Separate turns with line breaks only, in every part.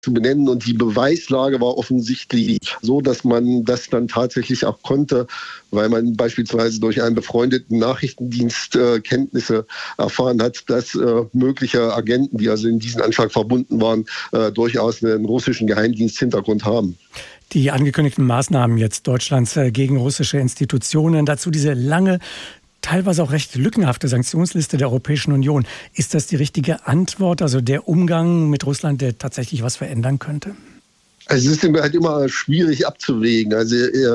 zu benennen. Und die Beweislage war offensichtlich so, dass man das dann tatsächlich auch konnte, weil man beispielsweise durch einen befreundeten Nachrichtendienst Kenntnisse erfahren hat, dass mögliche Agenten, die also in diesen Anschlag verbunden waren, durchaus einen russischen Geheimdiensthintergrund haben.
Die angekündigten Maßnahmen jetzt Deutschlands gegen russische Institutionen, dazu diese lange, teilweise auch recht lückenhafte Sanktionsliste der Europäischen Union. Ist das die richtige Antwort, also der Umgang mit Russland, der tatsächlich was verändern könnte?
Es ist halt immer schwierig abzuwägen. Also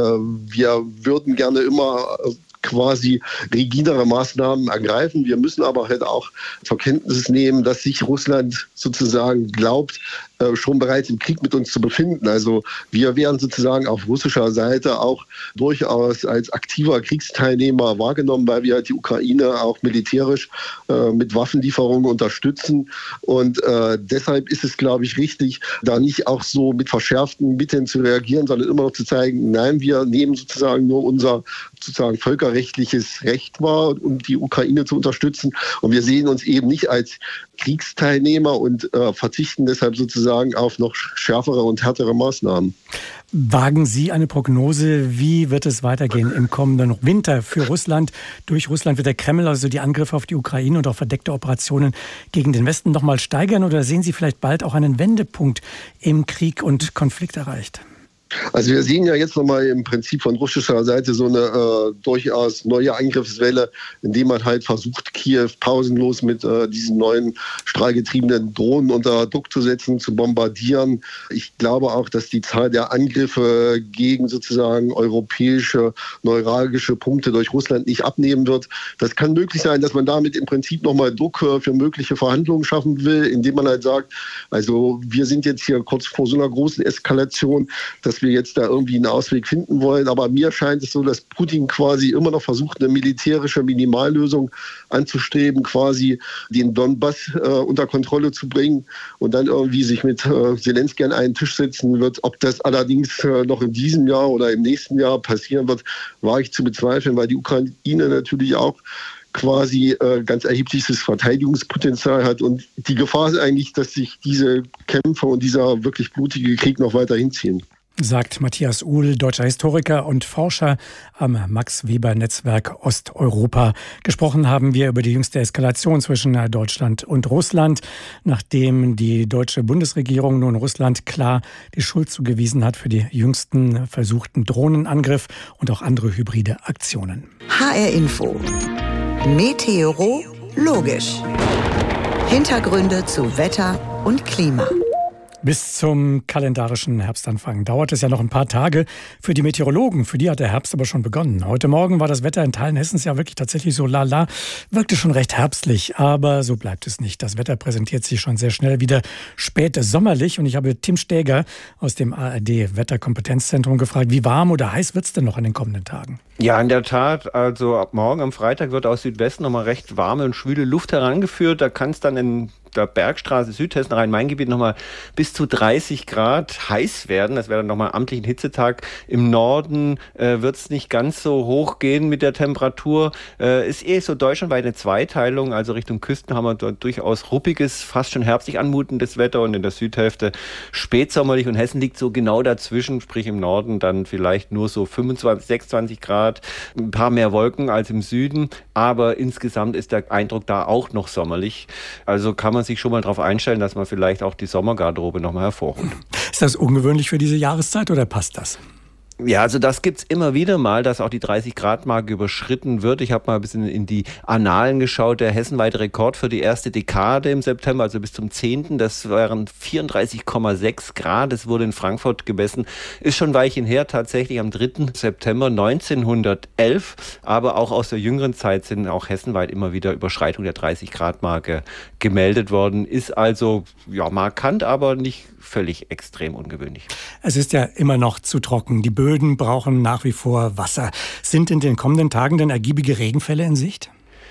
wir würden gerne immer quasi rigidere Maßnahmen ergreifen. Wir müssen aber halt auch zur Kenntnis nehmen, dass sich Russland sozusagen glaubt, schon bereits im Krieg mit uns zu befinden. Also wir werden sozusagen auf russischer Seite auch durchaus als aktiver Kriegsteilnehmer wahrgenommen, weil wir halt die Ukraine auch militärisch mit Waffenlieferungen unterstützen. Und deshalb ist es, glaube ich, richtig, da nicht auch so mit verschärften Mitteln zu reagieren, sondern immer noch zu zeigen, nein, wir nehmen sozusagen nur unser sozusagen völkerrechtliches Recht wahr, um die Ukraine zu unterstützen. Und wir sehen uns eben nicht als Kriegsteilnehmer und verzichten deshalb sozusagen auf noch schärfere und härtere Maßnahmen.
Wagen Sie eine Prognose, wie wird es weitergehen im kommenden Winter für Russland? Durch Russland wird der Kreml also die Angriffe auf die Ukraine und auch verdeckte Operationen gegen den Westen noch mal steigern, oder sehen Sie vielleicht bald auch einen Wendepunkt im Krieg und Konflikt erreicht?
Also wir sehen ja jetzt nochmal im Prinzip von russischer Seite so eine durchaus neue Angriffswelle, indem man halt versucht, Kiew pausenlos mit diesen neuen strahlgetriebenen Drohnen unter Druck zu setzen, zu bombardieren. Ich glaube auch, dass die Zahl der Angriffe gegen sozusagen europäische, neuralgische Punkte durch Russland nicht abnehmen wird. Das kann möglich sein, dass man damit im Prinzip nochmal Druck für mögliche Verhandlungen schaffen will, indem man halt sagt, also wir sind jetzt hier kurz vor so einer großen Eskalation, dass wir jetzt da irgendwie einen Ausweg finden wollen. Aber mir scheint es so, dass Putin quasi immer noch versucht, eine militärische Minimallösung anzustreben, quasi den Donbass unter Kontrolle zu bringen und dann irgendwie sich mit Zelensky an einen Tisch setzen wird. Ob das allerdings noch in diesem Jahr oder im nächsten Jahr passieren wird, wage ich zu bezweifeln, weil die Ukraine natürlich auch quasi ganz erhebliches Verteidigungspotenzial hat. Und die Gefahr ist eigentlich, dass sich diese Kämpfe und dieser wirklich blutige Krieg noch weiter hinziehen.
Sagt Matthias Uhl, deutscher Historiker und Forscher am Max-Weber-Netzwerk Osteuropa. Gesprochen haben wir über die jüngste Eskalation zwischen Deutschland und Russland, nachdem die deutsche Bundesregierung nun Russland klar die Schuld zugewiesen hat für die jüngsten versuchten Drohnenangriff und auch andere hybride Aktionen.
HR Info. Meteorologisch. Hintergründe zu Wetter und Klima.
Bis zum kalendarischen Herbstanfang dauert es ja noch ein paar Tage. Für die Meteorologen, für die hat der Herbst aber schon begonnen. Heute Morgen war das Wetter in Teilen Hessens ja wirklich tatsächlich so lala, wirkte schon recht herbstlich, aber so bleibt es nicht. Das Wetter präsentiert sich schon sehr schnell wieder spät sommerlich, und ich habe Tim Stäger aus dem ARD-Wetterkompetenzzentrum gefragt, wie warm oder heiß wird es denn noch in den kommenden Tagen?
Ja, in der Tat. Also ab morgen am Freitag wird aus Südwesten nochmal recht warme und schwüle Luft herangeführt. Da kann es dann in der Bergstraße Südhessen, Rhein-Main-Gebiet nochmal bis zu 30 Grad heiß werden. Das wäre dann nochmal amtlichen Hitzetag. Im Norden wird es nicht ganz so hoch gehen mit der Temperatur. Ist so deutschlandweit eine Zweiteilung. Also Richtung Küsten haben wir dort durchaus ruppiges, fast schon herbstlich anmutendes Wetter, und in der Südhälfte spätsommerlich, und Hessen liegt so genau dazwischen, sprich im Norden dann vielleicht nur so 25, 26 Grad, ein paar mehr Wolken als im Süden, aber insgesamt ist der Eindruck da auch noch sommerlich. Also kann man sich schon mal darauf einstellen, dass man vielleicht auch die Sommergarderobe nochmal hervorholt.
Ist das ungewöhnlich für diese Jahreszeit oder passt das?
Ja, also das gibt's immer wieder mal, dass auch die 30-Grad-Marke überschritten wird. Ich habe mal ein bisschen in die Annalen geschaut. Der hessenweite Rekord für die erste Dekade im September, also bis zum 10., das waren 34,6 Grad. Das wurde in Frankfurt gemessen. Ist schon ein Weilchen her, tatsächlich am 3. September 1911. Aber auch aus der jüngeren Zeit sind auch hessenweit immer wieder Überschreitungen der 30-Grad-Marke gemeldet worden. Ist also ja markant, aber nicht völlig extrem ungewöhnlich.
Es ist ja immer noch zu trocken. Die Böden brauchen nach wie vor Wasser. Sind in den kommenden Tagen denn ergiebige Regenfälle in Sicht?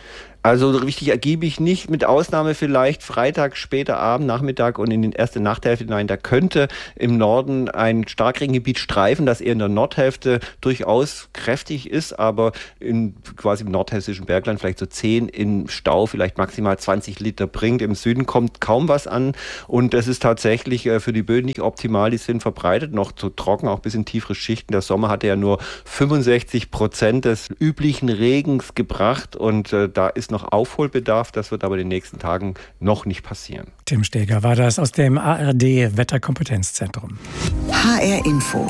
Also richtig ergiebig nicht, mit Ausnahme vielleicht Freitag, später Abend, Nachmittag und in die erste Nachthälfte hinein. Da könnte im Norden ein Starkregengebiet streifen, das eher in der Nordhälfte durchaus kräftig ist, aber quasi im nordhessischen Bergland vielleicht so 10 im Stau, vielleicht maximal 20 Liter bringt. Im Süden kommt kaum was an und das ist tatsächlich für die Böden nicht optimal. Die sind verbreitet, noch zu trocken, auch bis in tiefere Schichten. Der Sommer hatte ja nur 65% des üblichen Regens gebracht und da ist noch Aufholbedarf. Das wird aber in den nächsten Tagen noch nicht passieren.
Tim Steger war das aus dem ARD Wetterkompetenzzentrum.
HR Info.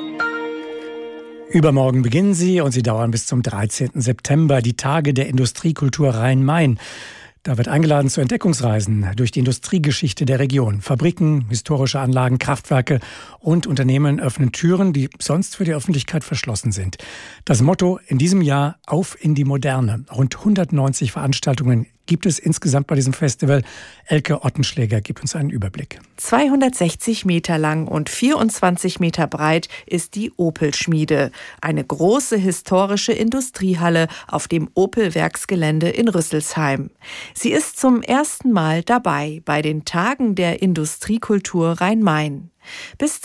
Übermorgen beginnen sie und sie dauern bis zum 13. September, die Tage der Industriekultur Rhein-Main. Da wird eingeladen zu Entdeckungsreisen durch die Industriegeschichte der Region. Fabriken, historische Anlagen, Kraftwerke und Unternehmen öffnen Türen, die sonst für die Öffentlichkeit verschlossen sind. Das Motto in diesem Jahr: Auf in die Moderne. Rund 190 Veranstaltungen gibt es insgesamt bei diesem Festival. Elke Ottenschläger gibt uns einen Überblick.
260 Meter lang und 24 Meter breit ist die Opel-Schmiede. Eine große historische Industriehalle auf dem Opel-Werksgelände in Rüsselsheim. Sie ist zum ersten Mal dabei bei den Tagen der Industriekultur Rhein-Main. Bis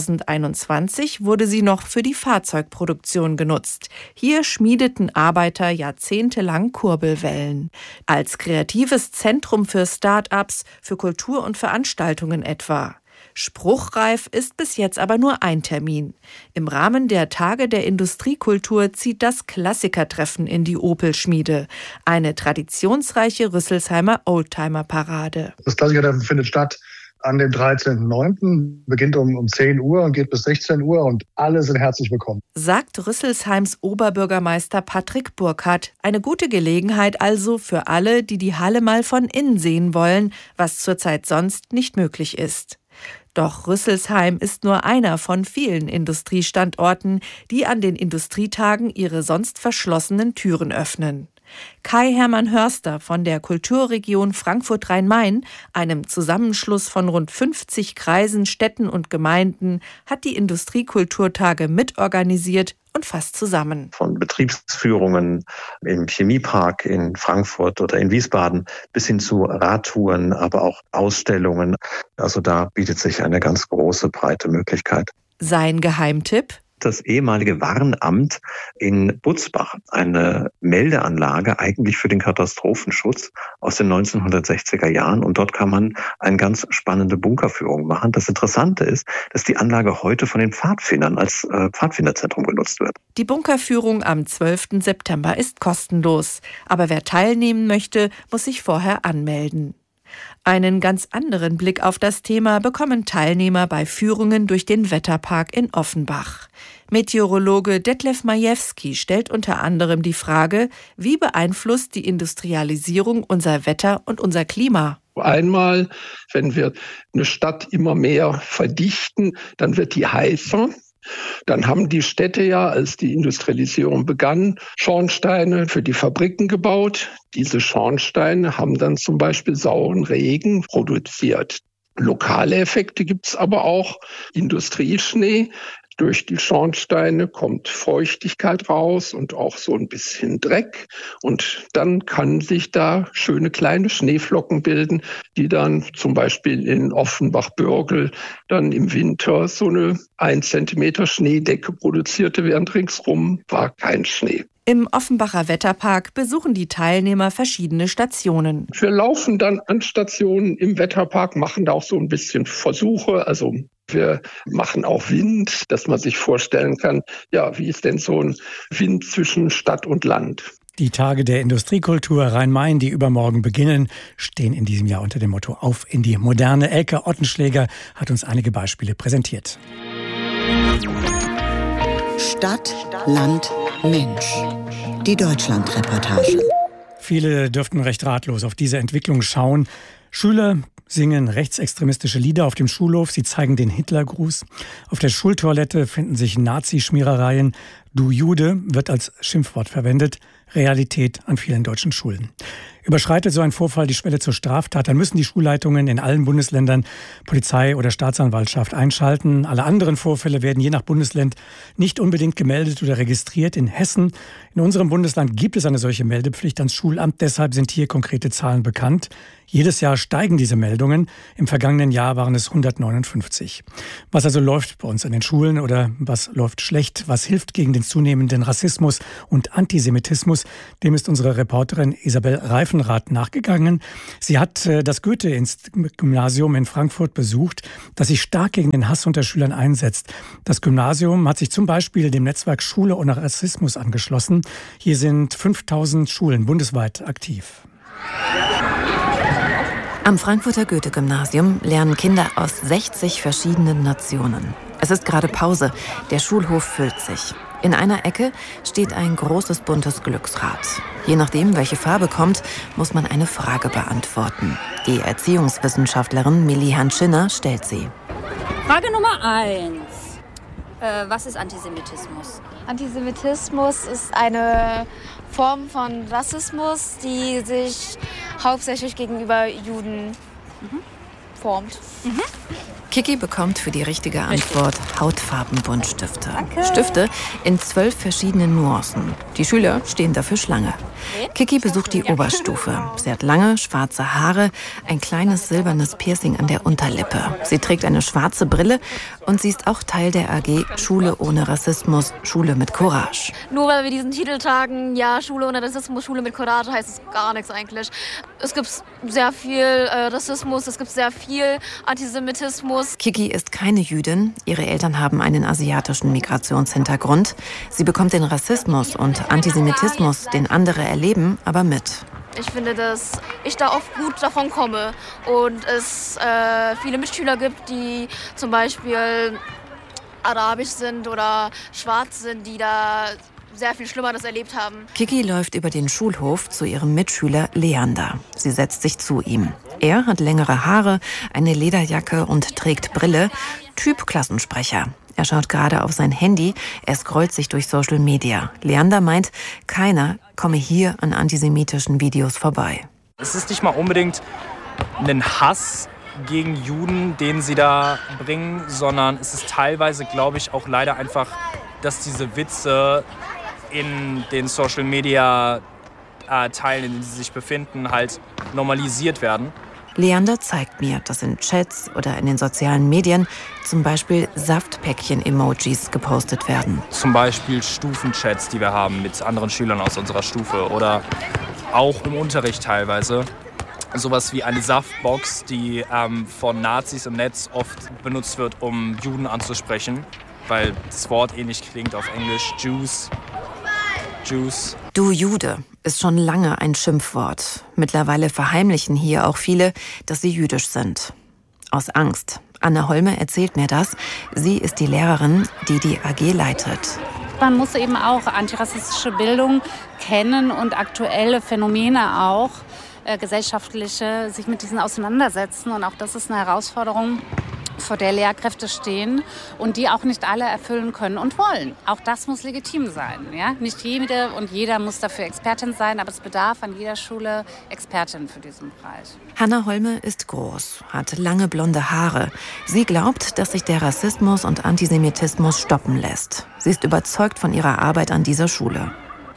2021 wurde sie noch für die Fahrzeugproduktion genutzt. Hier schmiedeten Arbeiter jahrzehntelang Kurbelwellen. Als kreatives Zentrum für Start-ups, für Kultur und Veranstaltungen etwa. Spruchreif ist bis jetzt aber nur ein Termin. Im Rahmen der Tage der Industriekultur zieht das Klassikertreffen in die Opel-Schmiede. Eine traditionsreiche Rüsselsheimer Oldtimer-Parade.
Das Klassikertreffen findet statt an dem 13.09., beginnt um 10 Uhr und geht bis 16 Uhr und alle sind herzlich willkommen.
Sagt Rüsselsheims Oberbürgermeister Patrick Burkhardt. Eine gute Gelegenheit also für alle, die die Halle mal von innen sehen wollen, was zurzeit sonst nicht möglich ist. Doch Rüsselsheim ist nur einer von vielen Industriestandorten, die an den Industrietagen ihre sonst verschlossenen Türen öffnen. Kai-Hermann Hörster von der Kulturregion Frankfurt-Rhein-Main, einem Zusammenschluss von rund 50 Kreisen, Städten und Gemeinden, hat die Industriekulturtage mitorganisiert und fasst zusammen.
Von Betriebsführungen im Chemiepark in Frankfurt oder in Wiesbaden bis hin zu Radtouren, aber auch Ausstellungen. Also da bietet sich eine ganz große, breite Möglichkeit.
Sein Geheimtipp?
Das ehemalige Warnamt in Butzbach, eine Meldeanlage eigentlich für den Katastrophenschutz aus den 1960er Jahren. Und dort kann man eine ganz spannende Bunkerführung machen. Das Interessante ist, dass die Anlage heute von den Pfadfindern als Pfadfinderzentrum genutzt wird.
Die Bunkerführung am 12. September ist kostenlos. Aber wer teilnehmen möchte, muss sich vorher anmelden. Einen ganz anderen Blick auf das Thema bekommen Teilnehmer bei Führungen durch den Wetterpark in Offenbach. Meteorologe Detlef Majewski stellt unter anderem die Frage, wie beeinflusst die Industrialisierung unser Wetter und unser Klima?
Einmal, wenn wir eine Stadt immer mehr verdichten, dann wird die heißer. Dann haben die Städte ja, als die Industrialisierung begann, Schornsteine für die Fabriken gebaut. Diese Schornsteine haben dann zum Beispiel sauren Regen produziert. Lokale Effekte gibt es aber auch. Industrieschnee. Durch die Schornsteine kommt Feuchtigkeit raus und auch so ein bisschen Dreck. Und dann kann sich da schöne kleine Schneeflocken bilden, die dann zum Beispiel in Offenbach-Bürgel dann im Winter so eine 1 Zentimeter Schneedecke produzierte, während ringsrum war kein Schnee.
Im Offenbacher Wetterpark besuchen die Teilnehmer verschiedene Stationen.
Wir laufen dann an Stationen im Wetterpark, machen da auch so ein bisschen Versuche. Also wir machen auch Wind, dass man sich vorstellen kann, ja, wie ist denn so ein Wind zwischen Stadt und Land?
Die Tage der Industriekultur Rhein-Main, die übermorgen beginnen, stehen in diesem Jahr unter dem Motto Auf in die Moderne. Elke Ottenschläger hat uns einige Beispiele präsentiert.
Stadt, Land, Mensch. Die Deutschland-Reportage.
Viele dürften recht ratlos auf diese Entwicklung schauen. Schüler singen rechtsextremistische Lieder auf dem Schulhof. Sie zeigen den Hitlergruß. Auf der Schultoilette finden sich Nazi-Schmierereien. Du Jude wird als Schimpfwort verwendet. Realität an vielen deutschen Schulen. Überschreitet so ein Vorfall die Schwelle zur Straftat, dann müssen die Schulleitungen in allen Bundesländern Polizei oder Staatsanwaltschaft einschalten. Alle anderen Vorfälle werden je nach Bundesland nicht unbedingt gemeldet oder registriert. In Hessen, in unserem Bundesland, gibt es eine solche Meldepflicht ans Schulamt. Deshalb sind hier konkrete Zahlen bekannt. Jedes Jahr steigen diese Meldungen. Im vergangenen Jahr waren es 159. Was also läuft bei uns an den Schulen oder was läuft schlecht? Was hilft gegen den zunehmenden Rassismus und Antisemitismus? Dem ist unsere Reporterin Isabel Reifenrath nachgegangen. Sie hat das Goethe-Gymnasium in Frankfurt besucht, das sich stark gegen den Hass unter Schülern einsetzt. Das Gymnasium hat sich zum Beispiel dem Netzwerk Schule ohne Rassismus angeschlossen. Hier sind 5000 Schulen bundesweit aktiv.
Am Frankfurter Goethe-Gymnasium lernen Kinder aus 60 verschiedenen Nationen. Es ist gerade Pause. Der Schulhof füllt sich. In einer Ecke steht ein großes buntes Glücksrad. Je nachdem, welche Farbe kommt, muss man eine Frage beantworten. Die Erziehungswissenschaftlerin Millihan Schinner stellt sie.
Frage Nummer 1. Was ist Antisemitismus?
Antisemitismus ist eine Form von Rassismus, die sich hauptsächlich gegenüber Juden formt.
Kiki bekommt für die richtige Antwort Hautfarbenbuntstifte. Stifte in 12 verschiedenen Nuancen. Die Schüler stehen dafür Schlange. Kiki besucht die Oberstufe. Sie hat lange, schwarze Haare, ein kleines silbernes Piercing an der Unterlippe. Sie trägt eine schwarze Brille und sie ist auch Teil der AG Schule ohne Rassismus, Schule mit Courage.
Nur weil wir diesen Titel tragen, ja, Schule ohne Rassismus, Schule mit Courage, heißt es gar nichts eigentlich. Es gibt sehr viel Rassismus, es gibt sehr viel Antisemitismus.
Kiki ist keine Jüdin. Ihre Eltern haben einen asiatischen Migrationshintergrund. Sie bekommt den Rassismus und Antisemitismus, den andere erleben, aber mit.
Ich finde, dass ich da oft gut davon komme und es viele Mitschüler gibt, die zum Beispiel arabisch sind oder schwarz sind, die da sehr viel Schlimmeres erlebt haben.
Kiki läuft über den Schulhof zu ihrem Mitschüler Leander. Sie setzt sich zu ihm. Er hat längere Haare, eine Lederjacke und trägt Brille. Typ Klassensprecher. Er schaut gerade auf sein Handy. Er scrollt sich durch Social Media. Leander meint, keiner komme hier an antisemitischen Videos vorbei.
Es ist nicht mal unbedingt ein Hass gegen Juden, den sie da bringen, sondern es ist teilweise, glaube ich, auch leider einfach, dass diese Witze in den Social Media Teilen, in denen sie sich befinden, halt normalisiert werden.
Leander zeigt mir, dass in Chats oder in den sozialen Medien zum Beispiel Saftpäckchen-Emojis gepostet werden.
Zum Beispiel Stufenchats, die wir haben mit anderen Schülern aus unserer Stufe oder auch im Unterricht teilweise. Sowas wie eine Saftbox, die von Nazis im Netz oft benutzt wird, um Juden anzusprechen, weil das Wort ähnlich klingt auf Englisch, Jews.
Du Jude ist schon lange ein Schimpfwort. Mittlerweile verheimlichen hier auch viele, dass sie jüdisch sind. Aus Angst. Anna Holme erzählt mir das. Sie ist die Lehrerin, die die AG leitet.
Man muss eben auch antirassistische Bildung kennen und aktuelle Phänomene auch, gesellschaftliche, sich mit diesen auseinandersetzen. Und auch das ist eine Herausforderung, vor der Lehrkräfte stehen und die auch nicht alle erfüllen können und wollen. Auch das muss legitim sein. Ja? Nicht jede und jeder muss dafür Expertin sein, aber es bedarf an jeder Schule Expertin für diesen Bereich.
Hanna Holme ist groß, hat lange blonde Haare. Sie glaubt, dass sich der Rassismus und Antisemitismus stoppen lässt. Sie ist überzeugt von ihrer Arbeit an dieser Schule.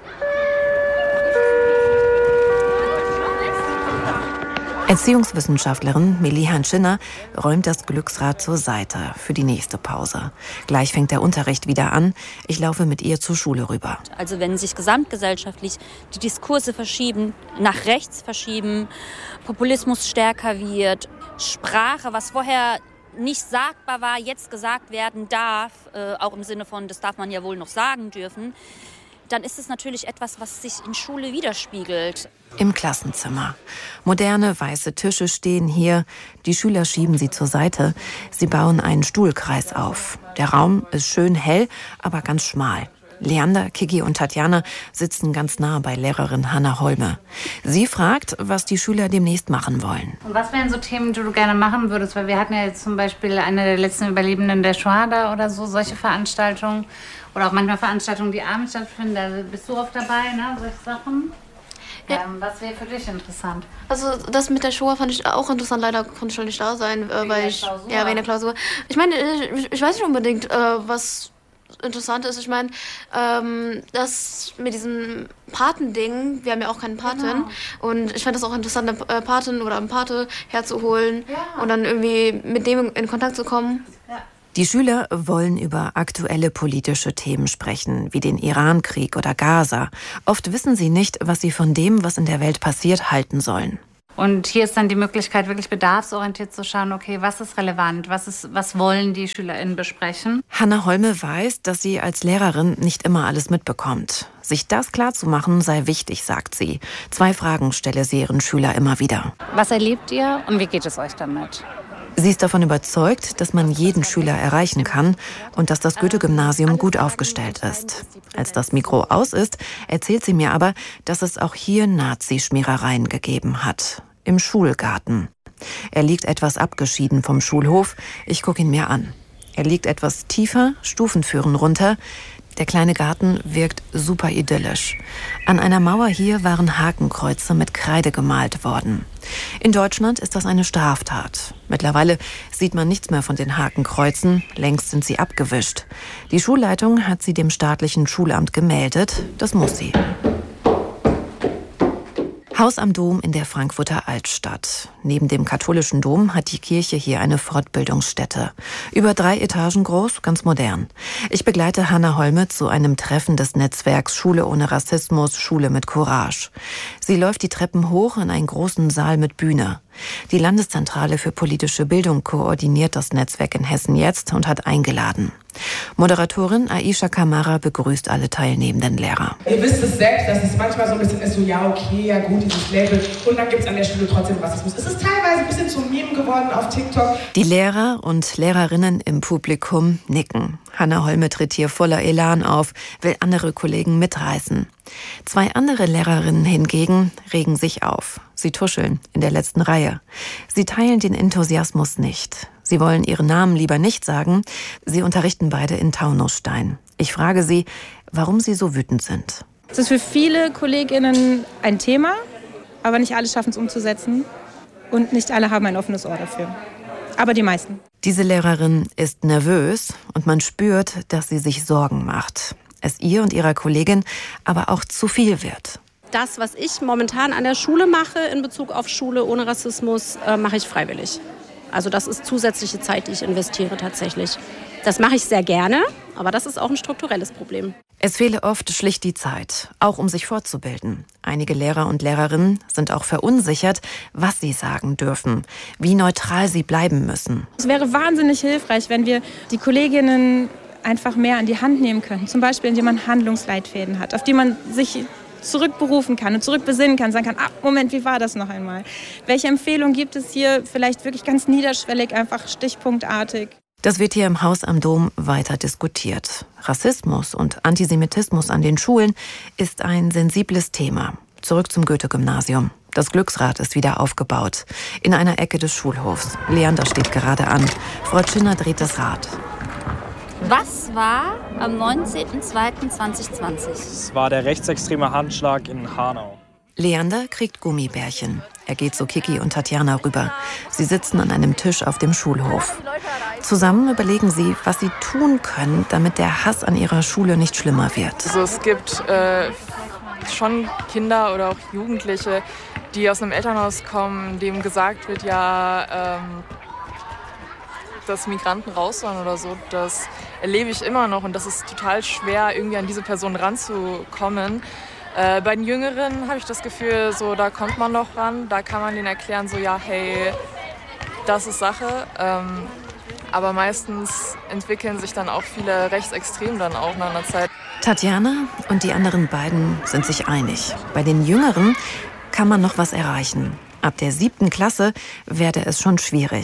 Erziehungswissenschaftlerin Millihan Schinner räumt das Glücksrad zur Seite für die nächste Pause. Gleich fängt der Unterricht wieder an. Ich laufe mit ihr zur Schule rüber.
Also wenn sich gesamtgesellschaftlich die Diskurse verschieben, nach rechts verschieben, Populismus stärker wird, Sprache, was vorher nicht sagbar war, jetzt gesagt werden darf, auch im Sinne von, das darf man ja wohl noch sagen dürfen, dann ist es natürlich etwas, was sich in Schule widerspiegelt.
Im Klassenzimmer. Moderne weiße Tische stehen hier. Die Schüler schieben sie zur Seite. Sie bauen einen Stuhlkreis auf. Der Raum ist schön hell, aber ganz schmal. Leander, Kiki und Tatjana sitzen ganz nah bei Lehrerin Hanna Holme. Sie fragt, was die Schüler demnächst machen wollen.
Und was wären so Themen, die du gerne machen würdest? Weil wir hatten ja jetzt zum Beispiel eine der letzten Überlebenden der Shoah da oder so, solche Veranstaltungen. Oder auch manchmal Veranstaltungen, die abends stattfinden. Da bist du oft dabei, ne? Solche Sachen. Ja. Was wäre für dich interessant?
Also das mit der Shoah fand ich auch interessant. Leider konnte ich schon nicht da sein, wegen der Klausur. Ich meine, ich weiß nicht unbedingt, was interessant ist. Ich meine, das mit diesem Patending, wir haben ja auch keinen Paten. Genau. Und ich fand das auch interessant, eine Patin oder einen Pate herzuholen und dann irgendwie mit dem in Kontakt zu kommen.
Ja. Die Schüler wollen über aktuelle politische Themen sprechen, wie den Irankrieg oder Gaza. Oft wissen sie nicht, was sie von dem, was in der Welt passiert, halten sollen.
Und hier ist dann die Möglichkeit, wirklich bedarfsorientiert zu schauen, okay, was ist relevant, was wollen die SchülerInnen besprechen?
Hanna Holme weiß, dass sie als Lehrerin nicht immer alles mitbekommt. Sich das klarzumachen sei wichtig, sagt sie. 2 Fragen stelle sie ihren Schüler immer wieder.
Was erlebt ihr und wie geht es euch damit?
Sie ist davon überzeugt, dass man jeden Schüler erreichen kann und dass das Goethe-Gymnasium gut aufgestellt ist. Als das Mikro aus ist, erzählt sie mir aber, dass es auch hier Nazischmierereien gegeben hat. Im Schulgarten. Er liegt etwas abgeschieden vom Schulhof. Ich gucke ihn mir an. Er liegt etwas tiefer, Stufen führen runter. Der kleine Garten wirkt super idyllisch. An einer Mauer hier waren Hakenkreuze mit Kreide gemalt worden. In Deutschland ist das eine Straftat. Mittlerweile sieht man nichts mehr von den Hakenkreuzen. Längst sind sie abgewischt. Die Schulleitung hat sie dem staatlichen Schulamt gemeldet. Das muss sie. Haus am Dom in der Frankfurter Altstadt. Neben dem katholischen Dom hat die Kirche hier eine Fortbildungsstätte. Über 3 Etagen groß, ganz modern. Ich begleite Hanna Holme zu einem Treffen des Netzwerks Schule ohne Rassismus, Schule mit Courage. Sie läuft die Treppen hoch in einen großen Saal mit Bühne. Die Landeszentrale für politische Bildung koordiniert das Netzwerk in Hessen jetzt und hat eingeladen. Moderatorin Aisha Kamara begrüßt alle teilnehmenden Lehrer.
Ihr wisst es selbst, dass es manchmal so ein bisschen ist, so ja okay, ja gut, dieses Label und dann gibt es an der Schule trotzdem Rassismus. Es ist teilweise ein bisschen zum Meme geworden auf TikTok.
Die Lehrer und Lehrerinnen im Publikum nicken. Hanna Holme tritt hier voller Elan auf, will andere Kollegen mitreißen. 2 andere Lehrerinnen hingegen regen sich auf. Sie tuscheln in der letzten Reihe. Sie teilen den Enthusiasmus nicht. Sie wollen ihren Namen lieber nicht sagen. Sie unterrichten beide in Taunusstein. Ich frage sie, warum sie so wütend sind.
Es ist für viele KollegInnen ein Thema, aber nicht alle schaffen es umzusetzen. Und nicht alle haben ein offenes Ohr dafür. Aber die meisten.
Diese Lehrerin ist nervös und man spürt, dass sie sich Sorgen macht. Es ihr und ihrer Kollegin aber auch zu viel wird.
Das, was ich momentan an der Schule mache in Bezug auf Schule ohne Rassismus, mache ich freiwillig. Also das ist zusätzliche Zeit, die ich investiere tatsächlich. Das mache ich sehr gerne, aber das ist auch ein strukturelles Problem.
Es fehle oft schlicht die Zeit, auch um sich fortzubilden. Einige Lehrer und Lehrerinnen sind auch verunsichert, was sie sagen dürfen, wie neutral sie bleiben müssen.
Es wäre wahnsinnig hilfreich, wenn wir die Kolleginnen einfach mehr an die Hand nehmen könnten. Zum Beispiel, indem man Handlungsleitfäden hat, auf die man sich zurückberufen kann und zurückbesinnen kann, sagen kann, Moment, wie war das noch einmal? Welche Empfehlung gibt es hier? Vielleicht wirklich ganz niederschwellig, einfach stichpunktartig.
Das wird hier im Haus am Dom weiter diskutiert. Rassismus und Antisemitismus an den Schulen ist ein sensibles Thema. Zurück zum Goethe-Gymnasium. Das Glücksrad ist wieder aufgebaut. In einer Ecke des Schulhofs. Leander steht gerade an. Frau Tschinner dreht das Rad.
Was war am 19.02.2020?
Es war der rechtsextreme Handschlag in Hanau.
Leander kriegt Gummibärchen. Er geht zu Kiki und Tatjana rüber. Sie sitzen an einem Tisch auf dem Schulhof. Zusammen überlegen sie, was sie tun können, damit der Hass an ihrer Schule nicht schlimmer wird.
Also es gibt schon Kinder oder auch Jugendliche, die aus einem Elternhaus kommen, dem gesagt wird, ja, dass Migranten raus sollen oder so. Das erlebe ich immer noch und das ist total schwer, irgendwie an diese Person ranzukommen. Bei den Jüngeren habe ich das Gefühl, so da kommt man noch ran, da kann man denen erklären, so ja, hey, das ist Sache. Aber meistens entwickeln sich dann auch viele Rechtsextrem dann auch nach einer Zeit.
Tatjana und die anderen beiden sind sich einig. Bei den Jüngeren kann man noch was erreichen. Ab der 7. Klasse werde es schon schwierig.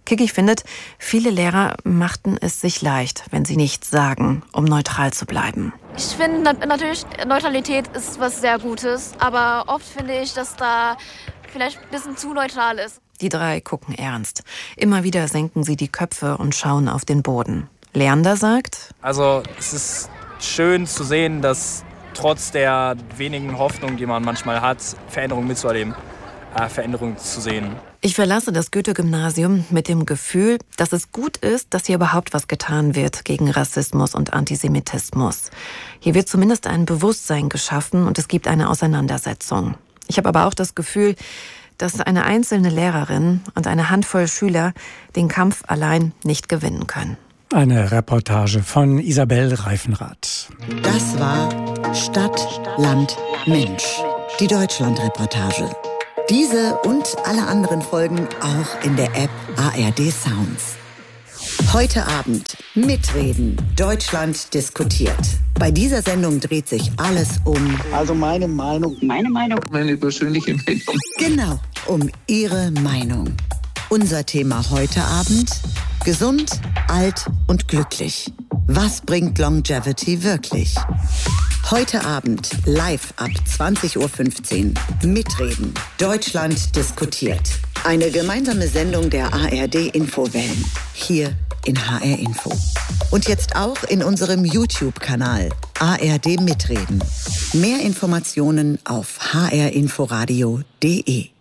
Kiki findet, viele Lehrer machten es sich leicht, wenn sie nichts sagen, um neutral zu bleiben.
Ich finde natürlich, Neutralität ist was sehr Gutes, aber oft finde ich, dass da vielleicht ein bisschen zu neutral ist.
Die drei gucken ernst. Immer wieder senken sie die Köpfe und schauen auf den Boden. Leander sagt:
Also es ist schön zu sehen, dass trotz der wenigen Hoffnung, die man manchmal hat, Veränderungen mitzuerleben, Veränderungen zu sehen.
Ich verlasse das Goethe-Gymnasium mit dem Gefühl, dass es gut ist, dass hier überhaupt was getan wird gegen Rassismus und Antisemitismus. Hier wird zumindest ein Bewusstsein geschaffen und es gibt eine Auseinandersetzung. Ich habe aber auch das Gefühl, dass eine einzelne Lehrerin und eine Handvoll Schüler den Kampf allein nicht gewinnen können.
Eine Reportage von Isabel Reifenrath.
Das war Stadt, Land, Mensch. Die Deutschland-Reportage. Diese und alle anderen Folgen auch in der App ARD Sounds. Heute Abend mitreden. Deutschland diskutiert. Bei dieser Sendung dreht sich alles um...
Also meine Meinung. Meine Meinung. Meine persönliche Meinung.
Genau, um Ihre Meinung. Unser Thema heute Abend: gesund, alt und glücklich. Was bringt Longevity wirklich? Heute Abend live ab 20:15 Uhr. Mitreden. Deutschland diskutiert. Eine gemeinsame Sendung der ARD Infowellen. Hier in HR Info. Und jetzt auch in unserem YouTube-Kanal ARD Mitreden. Mehr Informationen auf hrinforadio.de.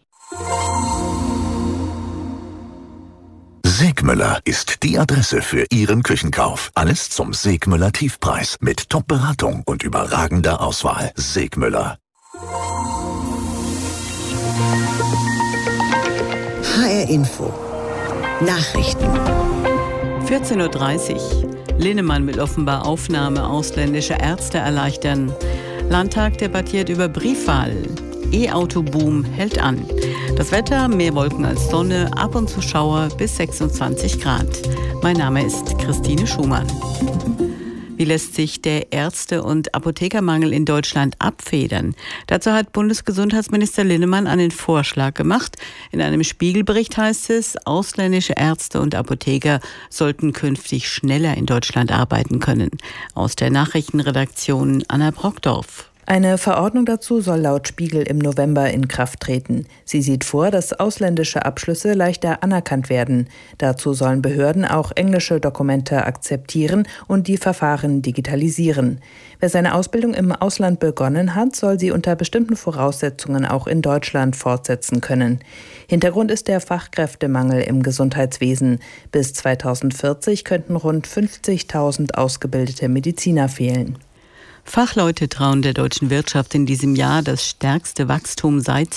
Segmüller ist die Adresse für Ihren Küchenkauf. Alles zum Segmüller Tiefpreis mit Top-Beratung und überragender Auswahl. Segmüller.
HR Info. Nachrichten.
14:30 Uhr. Linnemann will offenbar Aufnahme ausländischer Ärzte erleichtern. Landtag debattiert über Briefwahl. E-Auto-Boom hält an. Das Wetter, mehr Wolken als Sonne, ab und zu Schauer bis 26 Grad. Mein Name ist Christine Schumann. Wie lässt sich der Ärzte- und Apothekermangel in Deutschland abfedern? Dazu hat Bundesgesundheitsminister Linnemann einen Vorschlag gemacht. In einem Spiegelbericht heißt es, ausländische Ärzte und Apotheker sollten künftig schneller in Deutschland arbeiten können. Aus der Nachrichtenredaktion Anna Brockdorf.
Eine Verordnung dazu soll laut Spiegel im November in Kraft treten. Sie sieht vor, dass ausländische Abschlüsse leichter anerkannt werden. Dazu sollen Behörden auch englische Dokumente akzeptieren und die Verfahren digitalisieren. Wer seine Ausbildung im Ausland begonnen hat, soll sie unter bestimmten Voraussetzungen auch in Deutschland fortsetzen können. Hintergrund ist der Fachkräftemangel im Gesundheitswesen. Bis 2040 könnten rund 50.000 ausgebildete Mediziner fehlen.
Fachleute trauen der deutschen Wirtschaft in diesem Jahr das stärkste Wachstum seit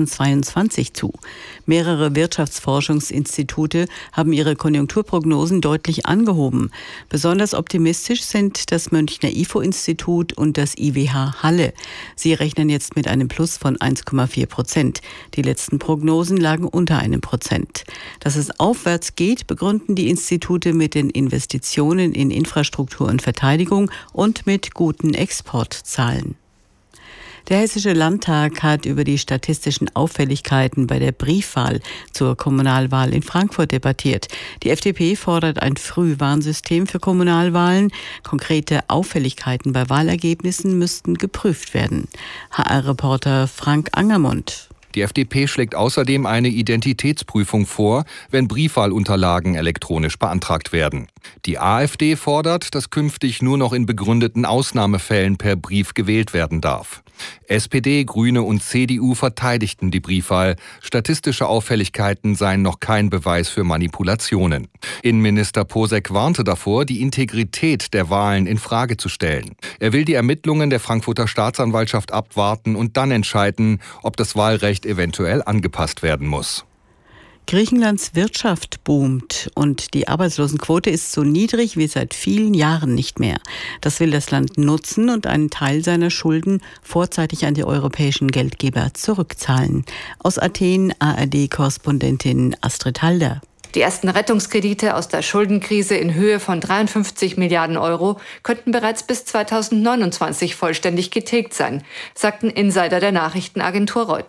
2022 zu. Mehrere Wirtschaftsforschungsinstitute haben ihre Konjunkturprognosen deutlich angehoben. Besonders optimistisch sind das Münchner IFO-Institut und das IWH Halle. Sie rechnen jetzt mit einem Plus von 1,4%. Die letzten Prognosen lagen unter 1%. Dass es aufwärts geht, begründen die Institute mit den Investitionen in Infrastruktur und Verteidigung und mit guten Exportzahlen. Der Hessische Landtag hat über die statistischen Auffälligkeiten bei der Briefwahl zur Kommunalwahl in Frankfurt debattiert. Die FDP fordert ein Frühwarnsystem für Kommunalwahlen. Konkrete Auffälligkeiten bei Wahlergebnissen müssten geprüft werden. HR-Reporter Frank Angermund.
Die FDP schlägt außerdem eine Identitätsprüfung vor, wenn Briefwahlunterlagen elektronisch beantragt werden. Die AfD fordert, dass künftig nur noch in begründeten Ausnahmefällen per Brief gewählt werden darf. SPD, Grüne und CDU verteidigten die Briefwahl. Statistische Auffälligkeiten seien noch kein Beweis für Manipulationen. Innenminister Posek warnte davor, die Integrität der Wahlen in Frage zu stellen. Er will die Ermittlungen der Frankfurter Staatsanwaltschaft abwarten und dann entscheiden, ob das Wahlrecht eventuell angepasst werden muss.
Griechenlands Wirtschaft boomt und die Arbeitslosenquote ist so niedrig wie seit vielen Jahren nicht mehr. Das will das Land nutzen und einen Teil seiner Schulden vorzeitig an die europäischen Geldgeber zurückzahlen. Aus Athen ARD-Korrespondentin Astrid Halder.
Die ersten Rettungskredite aus der Schuldenkrise in Höhe von 53 Milliarden Euro könnten bereits bis 2029 vollständig getilgt sein, sagten Insider der Nachrichtenagentur Reuters.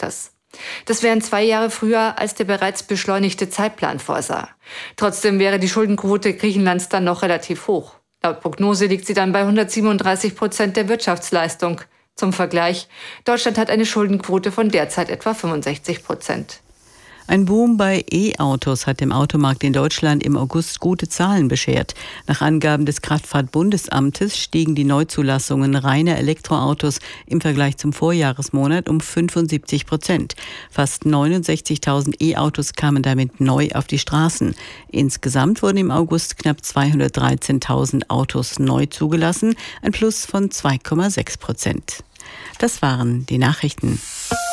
Das wären 2 Jahre früher, als der bereits beschleunigte Zeitplan vorsah. Trotzdem wäre die Schuldenquote Griechenlands dann noch relativ hoch. Laut Prognose liegt sie dann bei 137% der Wirtschaftsleistung. Zum Vergleich, Deutschland hat eine Schuldenquote von derzeit etwa 65%.
Ein Boom bei E-Autos hat dem Automarkt in Deutschland im August gute Zahlen beschert. Nach Angaben des Kraftfahrtbundesamtes stiegen die Neuzulassungen reiner Elektroautos im Vergleich zum Vorjahresmonat um 75%. Fast 69.000 E-Autos kamen damit neu auf die Straßen. Insgesamt wurden im August knapp 213.000 Autos neu zugelassen, ein Plus von 2,6%. Das waren die Nachrichten.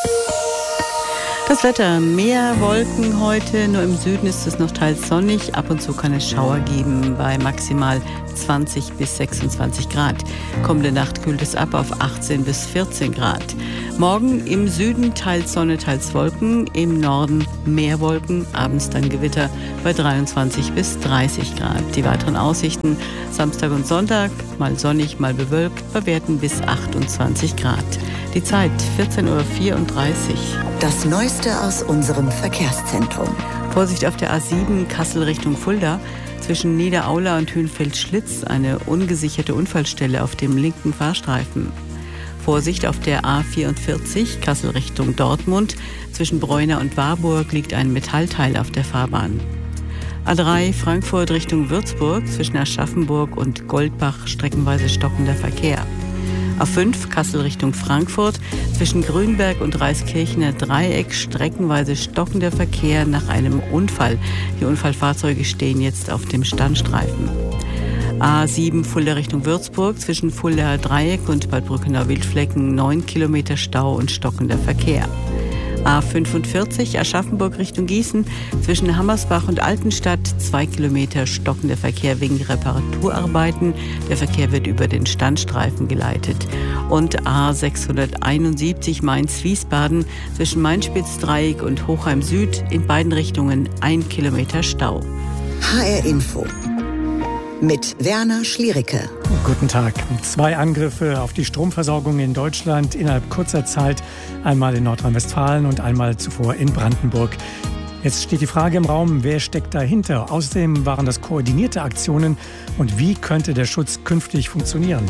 Das Wetter, mehr Wolken heute, nur im Süden ist es noch teils sonnig. Ab und zu kann es Schauer geben bei maximal 20 bis 26 Grad. Kommende Nacht kühlt es ab auf 18 bis 14 Grad. Morgen im Süden teils Sonne, teils Wolken, im Norden mehr Wolken, abends dann Gewitter bei 23 bis 30 Grad. Die weiteren Aussichten Samstag und Sonntag, mal sonnig, mal bewölkt, bei Werten bis 28 Grad. Die Zeit 14.34 Uhr.
Das Neueste aus unserem Verkehrszentrum.
Vorsicht auf der A7 Kassel Richtung Fulda. Zwischen Niederaula und Hühnfeld-Schlitz eine ungesicherte Unfallstelle auf dem linken Fahrstreifen. Vorsicht auf der A44 Kassel Richtung Dortmund. Zwischen Bräuner und Warburg liegt ein Metallteil auf der Fahrbahn. A3 Frankfurt Richtung Würzburg. Zwischen Aschaffenburg und Goldbach streckenweise stockender Verkehr. A5 Kassel Richtung Frankfurt, zwischen Grünberg und Reiskirchener Dreieck streckenweise stockender Verkehr nach einem Unfall. Die Unfallfahrzeuge stehen jetzt auf dem Standstreifen. A7 Fulda Richtung Würzburg, zwischen Fulda Dreieck und Bad Brückenau-Wildflecken 9 Kilometer Stau und stockender Verkehr. A45 Aschaffenburg Richtung Gießen, zwischen Hammersbach und Altenstadt 2 Kilometer stockender Verkehr wegen Reparaturarbeiten. Der Verkehr wird über den Standstreifen geleitet. Und A671 Mainz-Wiesbaden, zwischen Mainspitz-Dreieck und Hochheim Süd in beiden Richtungen 1 Kilometer Stau.
HR Info mit Werner Schliericke.
Guten Tag. 2 Angriffe auf die Stromversorgung in Deutschland innerhalb kurzer Zeit. Einmal in Nordrhein-Westfalen und einmal zuvor in Brandenburg. Jetzt steht die Frage im Raum, wer steckt dahinter? Außerdem waren das koordinierte Aktionen. Und wie könnte der Schutz künftig funktionieren?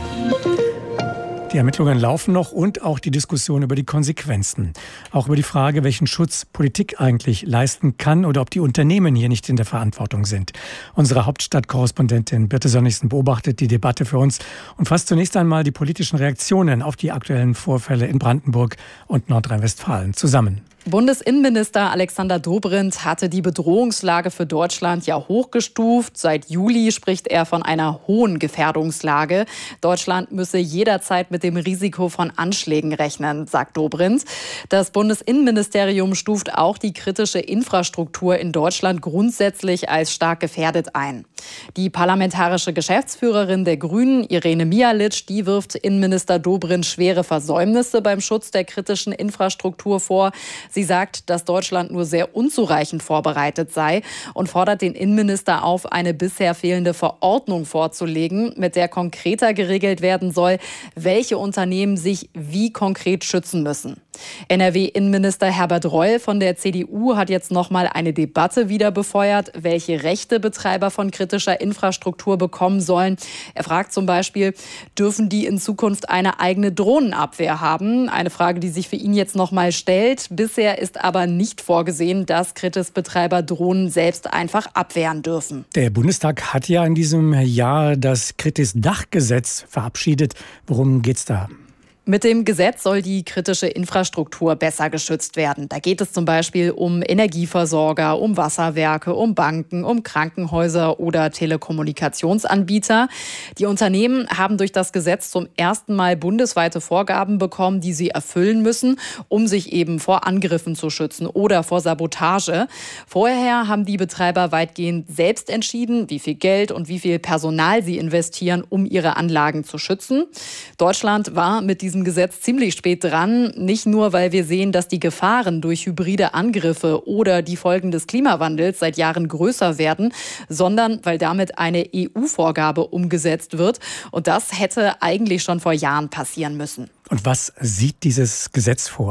Die Ermittlungen laufen noch und auch die Diskussion über die Konsequenzen. Auch über die Frage, welchen Schutz Politik eigentlich leisten kann oder ob die Unternehmen hier nicht in der Verantwortung sind. Unsere Hauptstadtkorrespondentin Birte Sönnigsen beobachtet die Debatte für uns und fasst zunächst einmal die politischen Reaktionen auf die aktuellen Vorfälle in Brandenburg und Nordrhein-Westfalen zusammen.
Bundesinnenminister Alexander Dobrindt hatte die Bedrohungslage für Deutschland ja hochgestuft. Seit Juli spricht er von einer hohen Gefährdungslage. Deutschland müsse jederzeit mit dem Risiko von Anschlägen rechnen, sagt Dobrindt. Das Bundesinnenministerium stuft auch die kritische Infrastruktur in Deutschland grundsätzlich als stark gefährdet ein. Die parlamentarische Geschäftsführerin der Grünen, Irene Mialic, die wirft Innenminister Dobrindt schwere Versäumnisse beim Schutz der kritischen Infrastruktur vor. Sie sagt, dass Deutschland nur sehr unzureichend vorbereitet sei und fordert den Innenminister auf, eine bisher fehlende Verordnung vorzulegen, mit der konkreter geregelt werden soll, welche Unternehmen sich wie konkret schützen müssen. NRW-Innenminister Herbert Reul von der CDU hat jetzt nochmal eine Debatte wieder befeuert, welche Rechte Betreiber von kritischer Infrastruktur bekommen sollen. Er fragt zum Beispiel, dürfen die in Zukunft eine eigene Drohnenabwehr haben? Eine Frage, die sich für ihn jetzt nochmal stellt. Bisher ist aber nicht vorgesehen, dass Kritis-Betreiber Drohnen selbst einfach abwehren dürfen.
Der Bundestag hat ja in diesem Jahr das Kritis-Dachgesetz verabschiedet. Worum geht's da?
Mit dem Gesetz soll die kritische Infrastruktur besser geschützt werden. Da geht es zum Beispiel um Energieversorger, um Wasserwerke, um Banken, um Krankenhäuser oder Telekommunikationsanbieter. Die Unternehmen haben durch das Gesetz zum ersten Mal bundesweite Vorgaben bekommen, die sie erfüllen müssen, um sich eben vor Angriffen zu schützen oder vor Sabotage. Vorher haben die Betreiber weitgehend selbst entschieden, wie viel Geld und wie viel Personal sie investieren, um ihre Anlagen zu schützen. Deutschland war mit diesem Gesetz ziemlich spät dran. Nicht nur, weil wir sehen, dass die Gefahren durch hybride Angriffe oder die Folgen des Klimawandels seit Jahren größer werden, sondern weil damit eine EU-Vorgabe umgesetzt wird. Und das hätte eigentlich schon vor Jahren passieren müssen.
Und was sieht dieses Gesetz vor?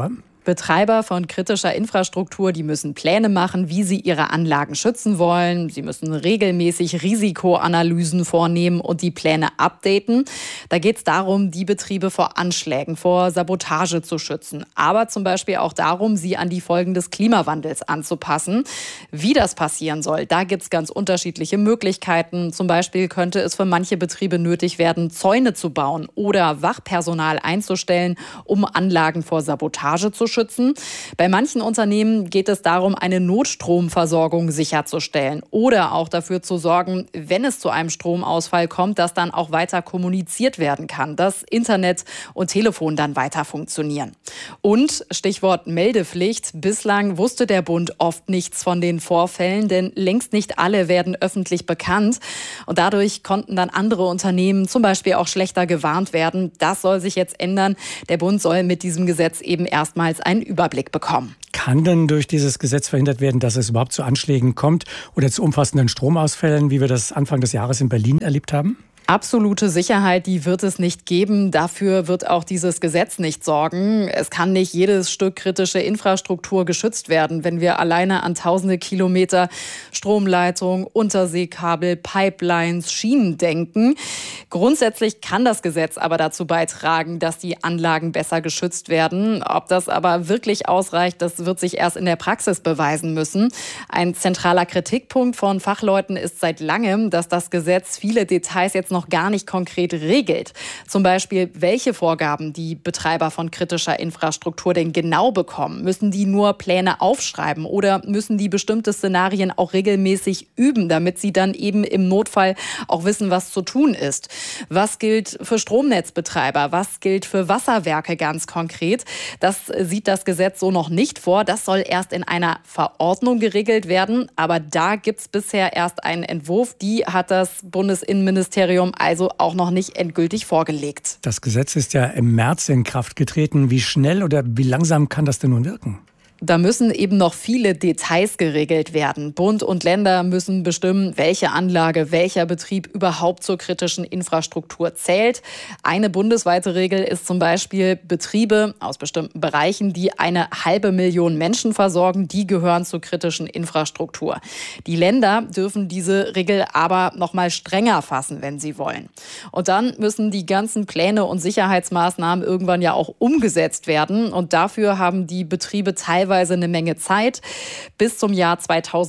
Betreiber von kritischer Infrastruktur, die müssen Pläne machen, wie sie ihre Anlagen schützen wollen. Sie müssen regelmäßig Risikoanalysen vornehmen und die Pläne updaten. Da geht es darum, die Betriebe vor Anschlägen, vor Sabotage zu schützen. Aber zum Beispiel auch darum, sie an die Folgen des Klimawandels anzupassen. Wie das passieren soll, da gibt es ganz unterschiedliche Möglichkeiten. Zum Beispiel könnte es für manche Betriebe nötig werden, Zäune zu bauen oder Wachpersonal einzustellen, um Anlagen vor Sabotage zu schützen. Bei manchen Unternehmen geht es darum, eine Notstromversorgung sicherzustellen oder auch dafür zu sorgen, wenn es zu einem Stromausfall kommt, dass dann auch weiter kommuniziert werden kann, dass Internet und Telefon dann weiter funktionieren. Und Stichwort Meldepflicht. Bislang wusste der Bund oft nichts von den Vorfällen, denn längst nicht alle werden öffentlich bekannt. Und dadurch konnten dann andere Unternehmen zum Beispiel auch schlechter gewarnt werden. Das soll sich jetzt ändern. Der Bund soll mit diesem Gesetz eben erstmals einen Überblick bekommen.
Kann denn durch dieses Gesetz verhindert werden, dass es überhaupt zu Anschlägen kommt oder zu umfassenden Stromausfällen, wie wir das Anfang des Jahres in Berlin erlebt haben?
Absolute Sicherheit, die wird es nicht geben. Dafür wird auch dieses Gesetz nicht sorgen. Es kann nicht jedes Stück kritische Infrastruktur geschützt werden, wenn wir alleine an tausende Kilometer Stromleitung, Unterseekabel, Pipelines, Schienen denken. Grundsätzlich kann das Gesetz aber dazu beitragen, dass die Anlagen besser geschützt werden. Ob das aber wirklich ausreicht, das wird sich erst in der Praxis beweisen müssen. Ein zentraler Kritikpunkt von Fachleuten ist seit langem, dass das Gesetz viele Details jetzt noch gar nicht konkret regelt. Zum Beispiel, welche Vorgaben die Betreiber von kritischer Infrastruktur denn genau bekommen. Müssen die nur Pläne aufschreiben oder müssen die bestimmte Szenarien auch regelmäßig üben, damit sie dann eben im Notfall auch wissen, was zu tun ist? Was gilt für Stromnetzbetreiber? Was gilt für Wasserwerke ganz konkret? Das sieht das Gesetz so noch nicht vor. Das soll erst in einer Verordnung geregelt werden. Aber da gibt es bisher erst einen Entwurf. Die hat das Bundesinnenministerium also auch noch nicht endgültig vorgelegt.
Das Gesetz ist ja im März in Kraft getreten. Wie schnell oder wie langsam kann das denn nun wirken?
Da müssen eben noch viele Details geregelt werden. Bund und Länder müssen bestimmen, welche Anlage, welcher Betrieb überhaupt zur kritischen Infrastruktur zählt. Eine bundesweite Regel ist zum Beispiel, Betriebe aus bestimmten Bereichen, die 500.000 Menschen versorgen, die gehören zur kritischen Infrastruktur. Die Länder dürfen diese Regel aber noch mal strenger fassen, wenn sie wollen. Und dann müssen die ganzen Pläne und Sicherheitsmaßnahmen irgendwann ja auch umgesetzt werden. Und dafür haben die Betriebe teilweise eine Menge Zeit, bis zum Jahr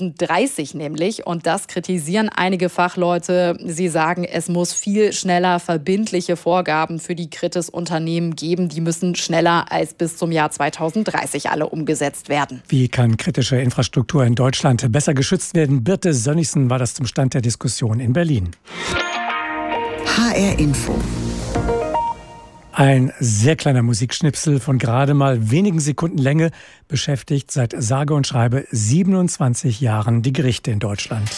2030 nämlich. Und das kritisieren einige Fachleute. Sie sagen, es muss viel schneller verbindliche Vorgaben für die Kritis-Unternehmen geben. Die müssen schneller als bis zum Jahr 2030 alle umgesetzt werden.
Wie kann kritische Infrastruktur in Deutschland besser geschützt werden? Birte Sönnigsen war das zum Stand der Diskussion in Berlin.
HR Info.
Ein sehr kleiner Musikschnipsel von gerade mal wenigen Sekunden Länge beschäftigt seit sage und schreibe 27 Jahren die Gerichte in Deutschland.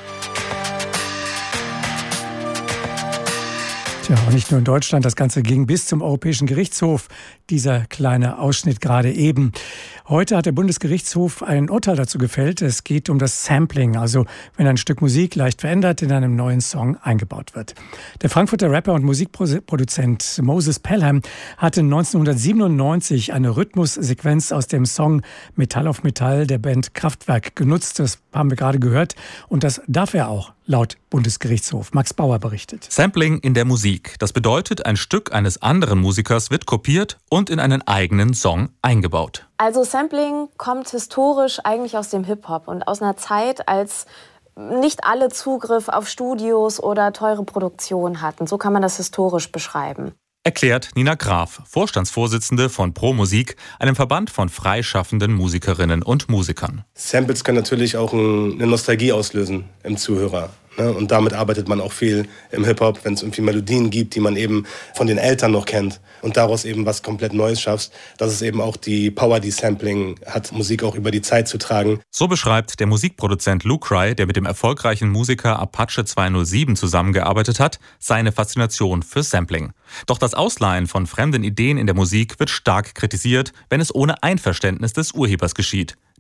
Tja, auch nicht nur in Deutschland, das Ganze ging bis zum Europäischen Gerichtshof, dieser kleine Ausschnitt gerade eben. Heute hat der Bundesgerichtshof ein Urteil dazu gefällt. Es geht um das Sampling, also wenn ein Stück Musik leicht verändert in einem neuen Song eingebaut wird. Der Frankfurter Rapper und Musikproduzent Moses Pelham hatte 1997 eine Rhythmussequenz aus dem Song Metall auf Metall der Band Kraftwerk genutzt. Das haben wir gerade gehört und das darf er auch, laut Bundesgerichtshof. Max Bauer berichtet.
Sampling in der Musik. Das bedeutet, ein Stück eines anderen Musikers wird kopiert und in einen eigenen Song eingebaut.
Also Sampling kommt historisch eigentlich aus dem Hip-Hop und aus einer Zeit, als nicht alle Zugriff auf Studios oder teure Produktionen hatten. So kann man das historisch beschreiben.
Erklärt Nina Graf, Vorstandsvorsitzende von Pro Musik, einem Verband von freischaffenden Musikerinnen und Musikern.
Samples können natürlich auch eine Nostalgie auslösen im Zuhörer. Und damit arbeitet man auch viel im Hip-Hop, wenn es irgendwie Melodien gibt, die man eben von den Eltern noch kennt und daraus eben was komplett Neues schaffst. Das ist eben auch die Power, die Sampling hat, Musik auch über die Zeit zu tragen.
So beschreibt der Musikproduzent Lucry, der mit dem erfolgreichen Musiker Apache 207 zusammengearbeitet hat, seine Faszination für Sampling. Doch das Ausleihen von fremden Ideen in der Musik wird stark kritisiert, wenn es ohne Einverständnis des Urhebers geschieht.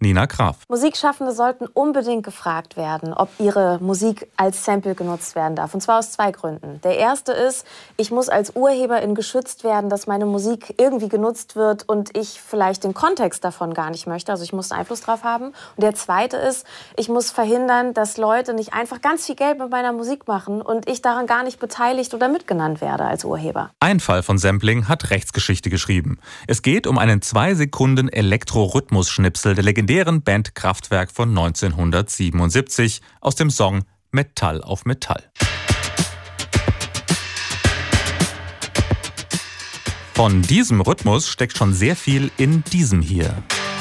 Nina Graf.
Musikschaffende sollten unbedingt gefragt werden, ob ihre Musik als Sample genutzt werden darf. Und zwar aus 2 Gründen. Der erste ist, ich muss als Urheberin geschützt werden, dass meine Musik irgendwie genutzt wird und ich vielleicht den Kontext davon gar nicht möchte. Also ich muss einen Einfluss drauf haben. Und der zweite ist, ich muss verhindern, dass Leute nicht einfach ganz viel Geld mit meiner Musik machen und ich daran gar nicht beteiligt oder mitgenannt werde als Urheber.
Ein Fall von Sampling hat Rechtsgeschichte geschrieben. Es geht um einen 2 Sekunden Elektro-Rhythmus-Schnipsel der legendären Band Kraftwerk von 1977 aus dem Song Metall auf Metall. Von diesem Rhythmus steckt schon sehr viel in diesem hier.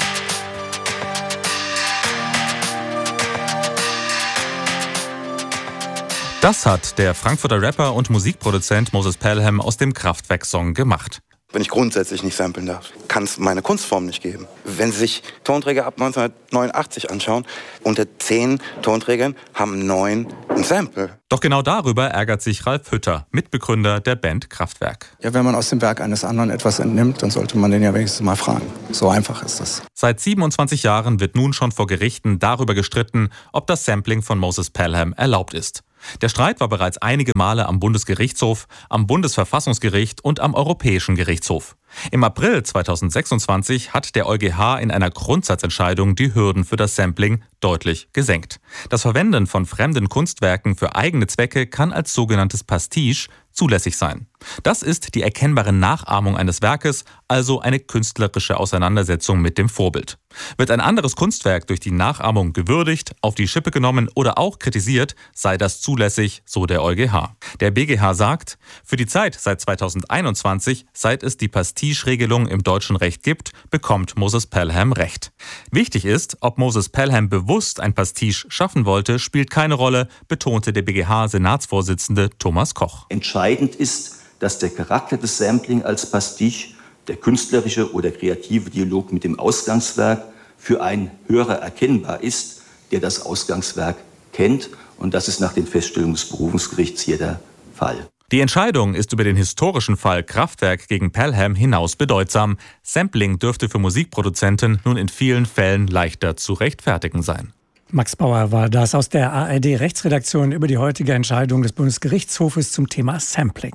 Das hat der Frankfurter Rapper und Musikproduzent Moses Pelham aus dem Kraftwerk-Song gemacht.
Wenn ich grundsätzlich nicht samplen darf, kann es meine Kunstform nicht geben. Wenn Sie sich Tonträger ab 1989 anschauen, unter 10 Tonträgern haben 9 ein Sample.
Doch genau darüber ärgert sich Ralf Hütter, Mitbegründer der Band Kraftwerk.
Ja, wenn man aus dem Werk eines anderen etwas entnimmt, dann sollte man den ja wenigstens mal fragen. So einfach ist das.
Seit 27 Jahren wird nun schon vor Gerichten darüber gestritten, ob das Sampling von Moses Pelham erlaubt ist. Der Streit war bereits einige Male am Bundesgerichtshof, am Bundesverfassungsgericht und am Europäischen Gerichtshof. Im April 2026 hat der EuGH in einer Grundsatzentscheidung die Hürden für das Sampling deutlich gesenkt. Das Verwenden von fremden Kunstwerken für eigene Zwecke kann als sogenanntes Pastiche zulässig sein. Das ist die erkennbare Nachahmung eines Werkes, also eine künstlerische Auseinandersetzung mit dem Vorbild. Wird ein anderes Kunstwerk durch die Nachahmung gewürdigt, auf die Schippe genommen oder auch kritisiert, sei das zulässig, so der EuGH. Der BGH sagt, für die Zeit seit 2021, seit es die Pastiche-Regelung im deutschen Recht gibt, bekommt Moses Pelham Recht. Wichtig ist, ob Moses Pelham bewusst ein Pastiche schaffen wollte, spielt keine Rolle, betonte der BGH-Senatsvorsitzende Thomas Koch.
Entscheidend ist, dass der Charakter des Sampling als Pastiche, der künstlerische oder kreative Dialog mit dem Ausgangswerk, für einen Hörer erkennbar ist, der das Ausgangswerk kennt. Und das ist nach den Feststellungen des Berufungsgerichts hier der Fall.
Die Entscheidung ist über den historischen Fall Kraftwerk gegen Pelham hinaus bedeutsam. Sampling dürfte für Musikproduzenten nun in vielen Fällen leichter zu rechtfertigen sein.
Max Bauer war das aus der ARD-Rechtsredaktion über die heutige Entscheidung des Bundesgerichtshofes zum Thema Sampling.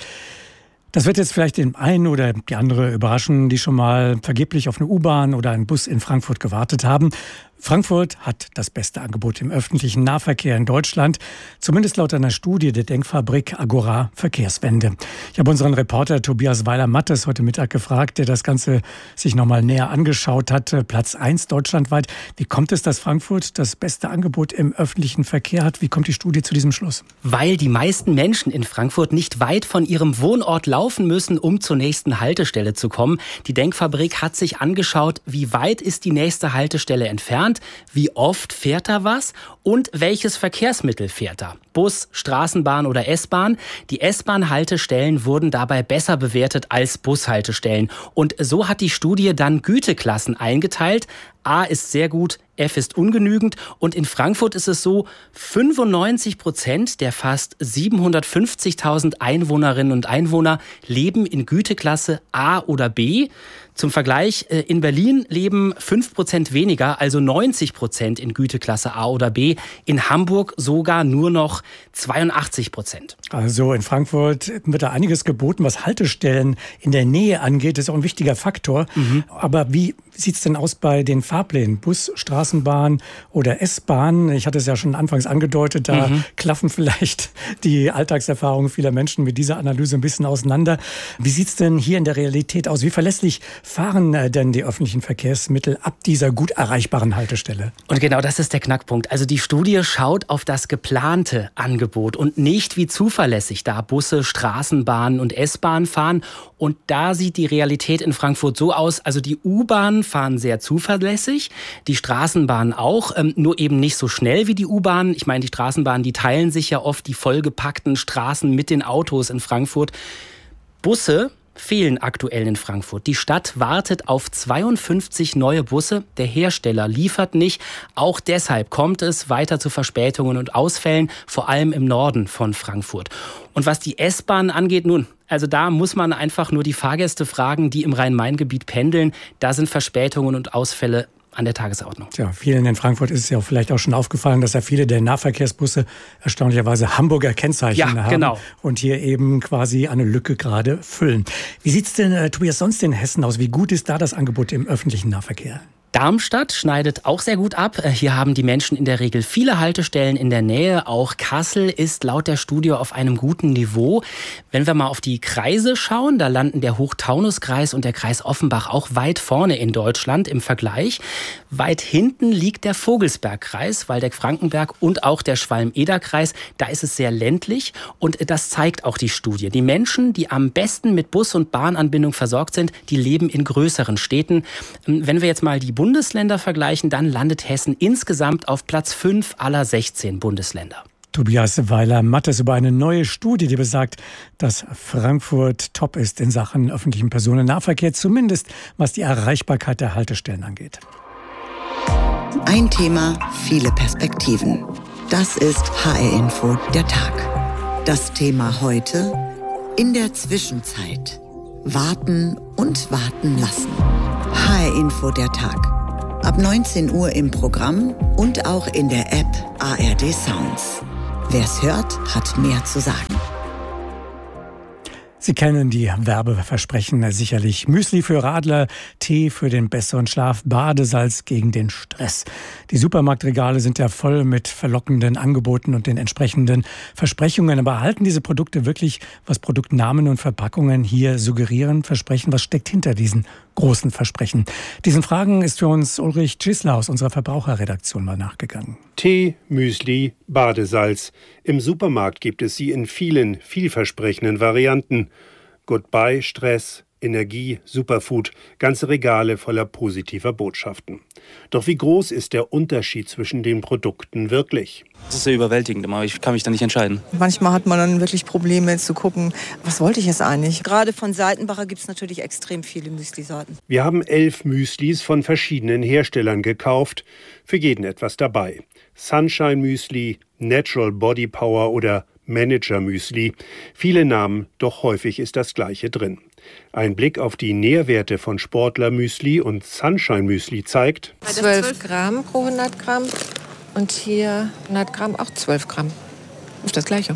Das wird jetzt vielleicht den einen oder die andere überraschen, die schon mal vergeblich auf eine U-Bahn oder einen Bus in Frankfurt gewartet haben. Frankfurt hat das beste Angebot im öffentlichen Nahverkehr in Deutschland, zumindest laut einer Studie der Denkfabrik Agora Verkehrswende. Ich habe unseren Reporter Tobias Weiler-Mattes heute Mittag gefragt, der das Ganze sich nochmal näher angeschaut hat. Platz 1 deutschlandweit. Wie kommt es, dass Frankfurt das beste Angebot im öffentlichen Verkehr hat? Wie kommt die Studie zu diesem Schluss?
Weil die meisten Menschen in Frankfurt nicht weit von ihrem Wohnort laufen müssen, um zur nächsten Haltestelle zu kommen. Die Denkfabrik hat sich angeschaut, wie weit ist die nächste Haltestelle entfernt, wie oft fährt da was und welches Verkehrsmittel fährt da. Bus, Straßenbahn oder S-Bahn. Die S-Bahn-Haltestellen wurden dabei besser bewertet als Bushaltestellen. Und so hat die Studie dann Güteklassen eingeteilt. A ist sehr gut, F ist ungenügend. Und in Frankfurt ist es so, 95% der fast 750.000 Einwohnerinnen und Einwohner leben in Güteklasse A oder B. Zum Vergleich, in Berlin leben 5% weniger, also 90% in Güteklasse A oder B. In Hamburg sogar nur noch 82%.
Also in Frankfurt wird da einiges geboten, was Haltestellen in der Nähe angeht. Das ist auch ein wichtiger Faktor. Aber wie sieht es denn aus bei den Fahrplänen? Bus, Straßenbahn oder S-Bahn? Ich hatte es ja schon anfangs angedeutet, da klaffen vielleicht die Alltagserfahrungen vieler Menschen mit dieser Analyse ein bisschen auseinander. Wie sieht es denn hier in der Realität aus? Wie verlässlich fahren denn die öffentlichen Verkehrsmittel ab dieser gut erreichbaren Haltestelle?
Und genau das ist der Knackpunkt. Also die Studie schaut auf das geplante Angebot und nicht, wie zuverlässig da Busse, Straßenbahnen und S-Bahnen fahren. Und da sieht die Realität in Frankfurt so aus, also die U-Bahnen fahren sehr zuverlässig, die Straßenbahnen auch, nur eben nicht so schnell wie die U-Bahnen. Ich meine, die Straßenbahnen, die teilen sich ja oft die vollgepackten Straßen mit den Autos in Frankfurt. Busse fehlen aktuell in Frankfurt. Die Stadt wartet auf 52 neue Busse. Der Hersteller liefert nicht. Auch deshalb kommt es weiter zu Verspätungen und Ausfällen, vor allem im Norden von Frankfurt. Und was die S-Bahn angeht, nun, also da muss man einfach nur die Fahrgäste fragen, die im Rhein-Main-Gebiet pendeln. Da sind Verspätungen und Ausfälle an der Tagesordnung.
Tja, vielen in Frankfurt ist es ja vielleicht auch schon aufgefallen, dass ja viele der Nahverkehrsbusse erstaunlicherweise Hamburger Kennzeichen haben. Genau. Und hier eben quasi eine Lücke gerade füllen. Wie sieht es denn, Tobias, sonst in Hessen aus? Wie gut ist da das Angebot im öffentlichen Nahverkehr?
Darmstadt schneidet auch sehr gut ab. Hier haben die Menschen in der Regel viele Haltestellen in der Nähe. Auch Kassel ist laut der Studie auf einem guten Niveau. Wenn wir mal auf die Kreise schauen, da landen der Hochtaunuskreis und der Kreis Offenbach auch weit vorne in Deutschland im Vergleich. Weit hinten liegt der Vogelsbergkreis, Waldeck-Frankenberg und auch der Schwalm-Eder-Kreis. Da ist es sehr ländlich und das zeigt auch die Studie. Die Menschen, die am besten mit Bus- und Bahnanbindung versorgt sind, die leben in größeren Städten. Wenn wir jetzt mal die Bundesländer vergleichen, dann landet Hessen insgesamt auf Platz 5 aller 16 Bundesländer.
Tobias Weiler-Mattes über eine neue Studie, die besagt, dass Frankfurt top ist in Sachen öffentlichen Personennahverkehr, zumindest was die Erreichbarkeit der Haltestellen angeht.
Ein Thema, viele Perspektiven. Das ist HR Info, der Tag. Das Thema heute: in der Zwischenzeit. Warten und warten lassen. HR Info, der Tag. Ab 19 Uhr im Programm und auch in der App ARD Sounds. Wer's hört, hat mehr zu sagen.
Sie kennen die Werbeversprechen sicherlich. Müsli für Radler, Tee für den besseren Schlaf, Badesalz gegen den Stress. Die Supermarktregale sind ja voll mit verlockenden Angeboten und den entsprechenden Versprechungen. Aber halten diese Produkte wirklich, was Produktnamen und Verpackungen hier suggerieren, versprechen? Was steckt hinter diesen großen Versprechen? Diesen Fragen ist für uns Ulrich Tschissler aus unserer Verbraucherredaktion mal nachgegangen.
Tee, Müsli, Badesalz. Im Supermarkt gibt es sie in vielen, vielversprechenden Varianten. Goodbye Stress, Energie, Superfood, ganze Regale voller positiver Botschaften. Doch wie groß ist der Unterschied zwischen den Produkten wirklich?
Das ist sehr überwältigend, aber ich kann mich da nicht entscheiden.
Manchmal hat man dann wirklich Probleme zu gucken, was wollte ich jetzt eigentlich? Gerade von Seitenbacher gibt es natürlich extrem viele Müsli-Sorten.
Wir haben 11 Müslis von verschiedenen Herstellern gekauft. Für jeden etwas dabei. Sunshine Müsli, Natural Body Power oder Manager Müsli. Viele Namen, doch häufig ist das Gleiche drin. Ein Blick auf die Nährwerte von Sportler Müsli und Sunshine Müsli zeigt:
12 Gramm pro 100 Gramm und hier 100 Gramm auch 12 Gramm. Ist das Gleiche.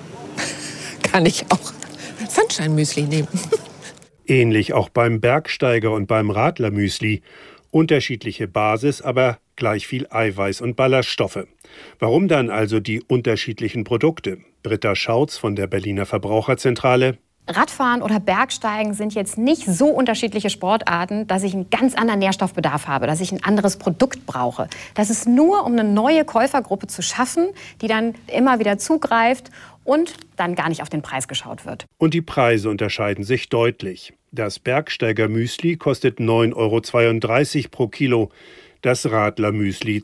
Kann ich auch Sunshine Müsli nehmen.
Ähnlich auch beim Bergsteiger und beim Radler Müsli. Unterschiedliche Basis, aber gleich viel Eiweiß und Ballaststoffe. Warum dann also die unterschiedlichen Produkte? Britta Schautz von der Berliner Verbraucherzentrale.
Radfahren oder Bergsteigen sind jetzt nicht so unterschiedliche Sportarten, dass ich einen ganz anderen Nährstoffbedarf habe, dass ich ein anderes Produkt brauche. Das ist nur, um eine neue Käufergruppe zu schaffen, die dann immer wieder zugreift und dann gar nicht auf den Preis geschaut wird.
Und die Preise unterscheiden sich deutlich. Das Bergsteiger-Müsli kostet 9,32 € pro Kilo, das Radler-Müsli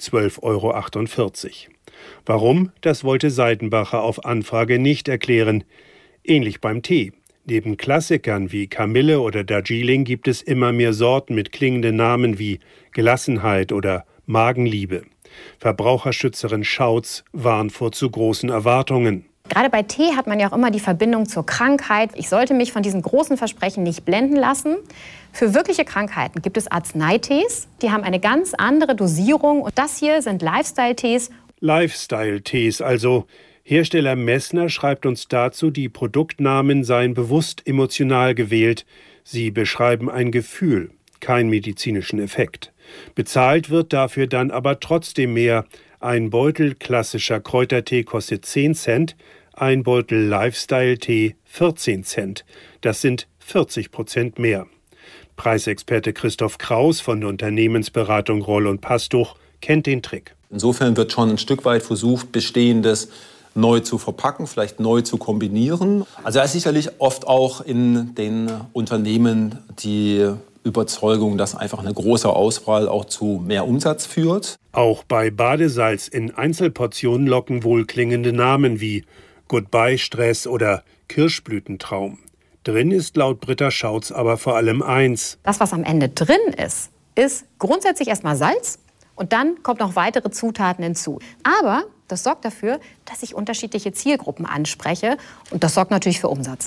12,48 €. Warum? Das wollte Seitenbacher auf Anfrage nicht erklären. Ähnlich beim Tee. Neben Klassikern wie Kamille oder Darjeeling gibt es immer mehr Sorten mit klingenden Namen wie Gelassenheit oder Magenliebe. Verbraucherschützerin Schautz warnt vor zu großen Erwartungen.
Gerade bei Tee hat man ja auch immer die Verbindung zur Krankheit. Ich sollte mich von diesen großen Versprechen nicht blenden lassen. Für wirkliche Krankheiten gibt es Arzneitees. Die haben eine ganz andere Dosierung. Und das hier sind Lifestyle-Tees.
Lifestyle-Tees also. Hersteller Messner schreibt uns dazu, die Produktnamen seien bewusst emotional gewählt. Sie beschreiben ein Gefühl, keinen medizinischen Effekt. Bezahlt wird dafür dann aber trotzdem mehr. Ein Beutel klassischer Kräutertee kostet 10 Cent, ein Beutel Lifestyle-Tee 14 Cent. Das sind 40% mehr. Preisexperte Christoph Kraus von der Unternehmensberatung Roll & Pastuch kennt den Trick.
Insofern wird schon ein Stück weit versucht, Bestehendes neu zu verpacken, vielleicht neu zu kombinieren. Also da ist sicherlich oft auch in den Unternehmen die Überzeugung, dass einfach eine große Auswahl auch zu mehr Umsatz führt.
Auch bei Badesalz in Einzelportionen locken wohlklingende Namen wie Goodbye Stress oder Kirschblütentraum. Drin ist laut Britta Schautz aber vor allem eins.
Das, was am Ende drin ist, ist grundsätzlich erstmal Salz und dann kommt noch weitere Zutaten hinzu. Aber das sorgt dafür, dass ich unterschiedliche Zielgruppen anspreche und das sorgt natürlich für Umsatz.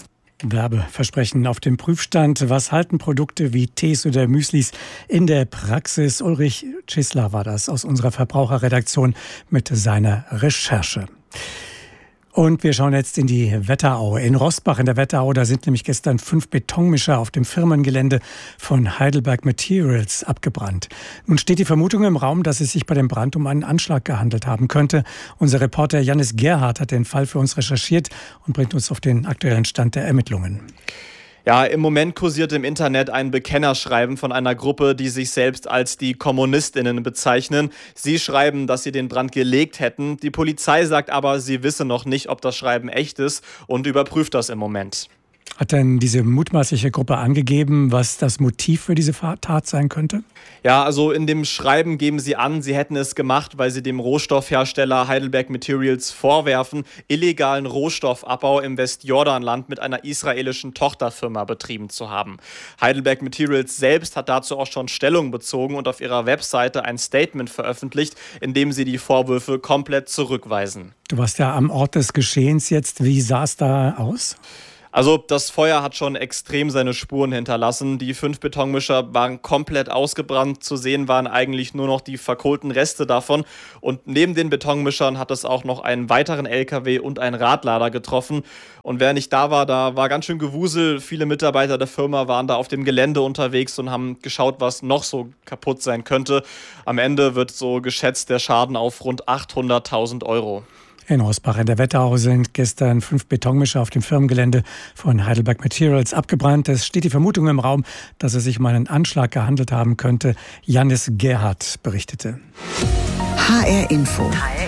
Werbeversprechen auf dem Prüfstand. Was halten Produkte wie Tees oder Müslis in der Praxis? Ulrich Chisler war das aus unserer Verbraucherredaktion mit seiner Recherche. Und wir schauen jetzt in die Wetterau. In Roßbach in der Wetterau, da sind nämlich gestern 5 Betonmischer auf dem Firmengelände von Heidelberg Materials abgebrannt. Nun steht die Vermutung im Raum, dass es sich bei dem Brand um einen Anschlag gehandelt haben könnte. Unser Reporter Jannis Gerhardt hat den Fall für uns recherchiert und bringt uns auf den aktuellen Stand der Ermittlungen.
Ja, im Moment kursiert im Internet ein Bekennerschreiben von einer Gruppe, die sich selbst als die KommunistInnen bezeichnen. Sie schreiben, dass sie den Brand gelegt hätten. Die Polizei sagt aber, sie wisse noch nicht, ob das Schreiben echt ist und überprüft das im Moment.
Hat denn diese mutmaßliche Gruppe angegeben, was das Motiv für diese Tat sein könnte?
Ja, also in dem Schreiben geben sie an, sie hätten es gemacht, weil sie dem Rohstoffhersteller Heidelberg Materials vorwerfen, illegalen Rohstoffabbau im Westjordanland mit einer israelischen Tochterfirma betrieben zu haben. Heidelberg Materials selbst hat dazu auch schon Stellung bezogen und auf ihrer Webseite ein Statement veröffentlicht, in dem sie die Vorwürfe komplett zurückweisen.
Du warst ja am Ort des Geschehens jetzt. Wie sah es da aus?
Also das Feuer hat schon extrem seine Spuren hinterlassen. Die 5 Betonmischer waren komplett ausgebrannt. Zu sehen waren eigentlich nur noch die verkohlten Reste davon. Und neben den Betonmischern hat es auch noch einen weiteren LKW und einen Radlader getroffen. Und wer nicht da war ganz schön Gewusel. Viele Mitarbeiter der Firma waren da auf dem Gelände unterwegs und haben geschaut, was noch so kaputt sein könnte. Am Ende wird so geschätzt der Schaden auf rund 800.000 Euro.
In Roßbach in der Wetterau sind gestern 5 Betonmischer auf dem Firmengelände von Heidelberg Materials abgebrannt. Es steht die Vermutung im Raum, dass es sich um einen Anschlag gehandelt haben könnte. Jannis Gerhardt berichtete.
HR Info.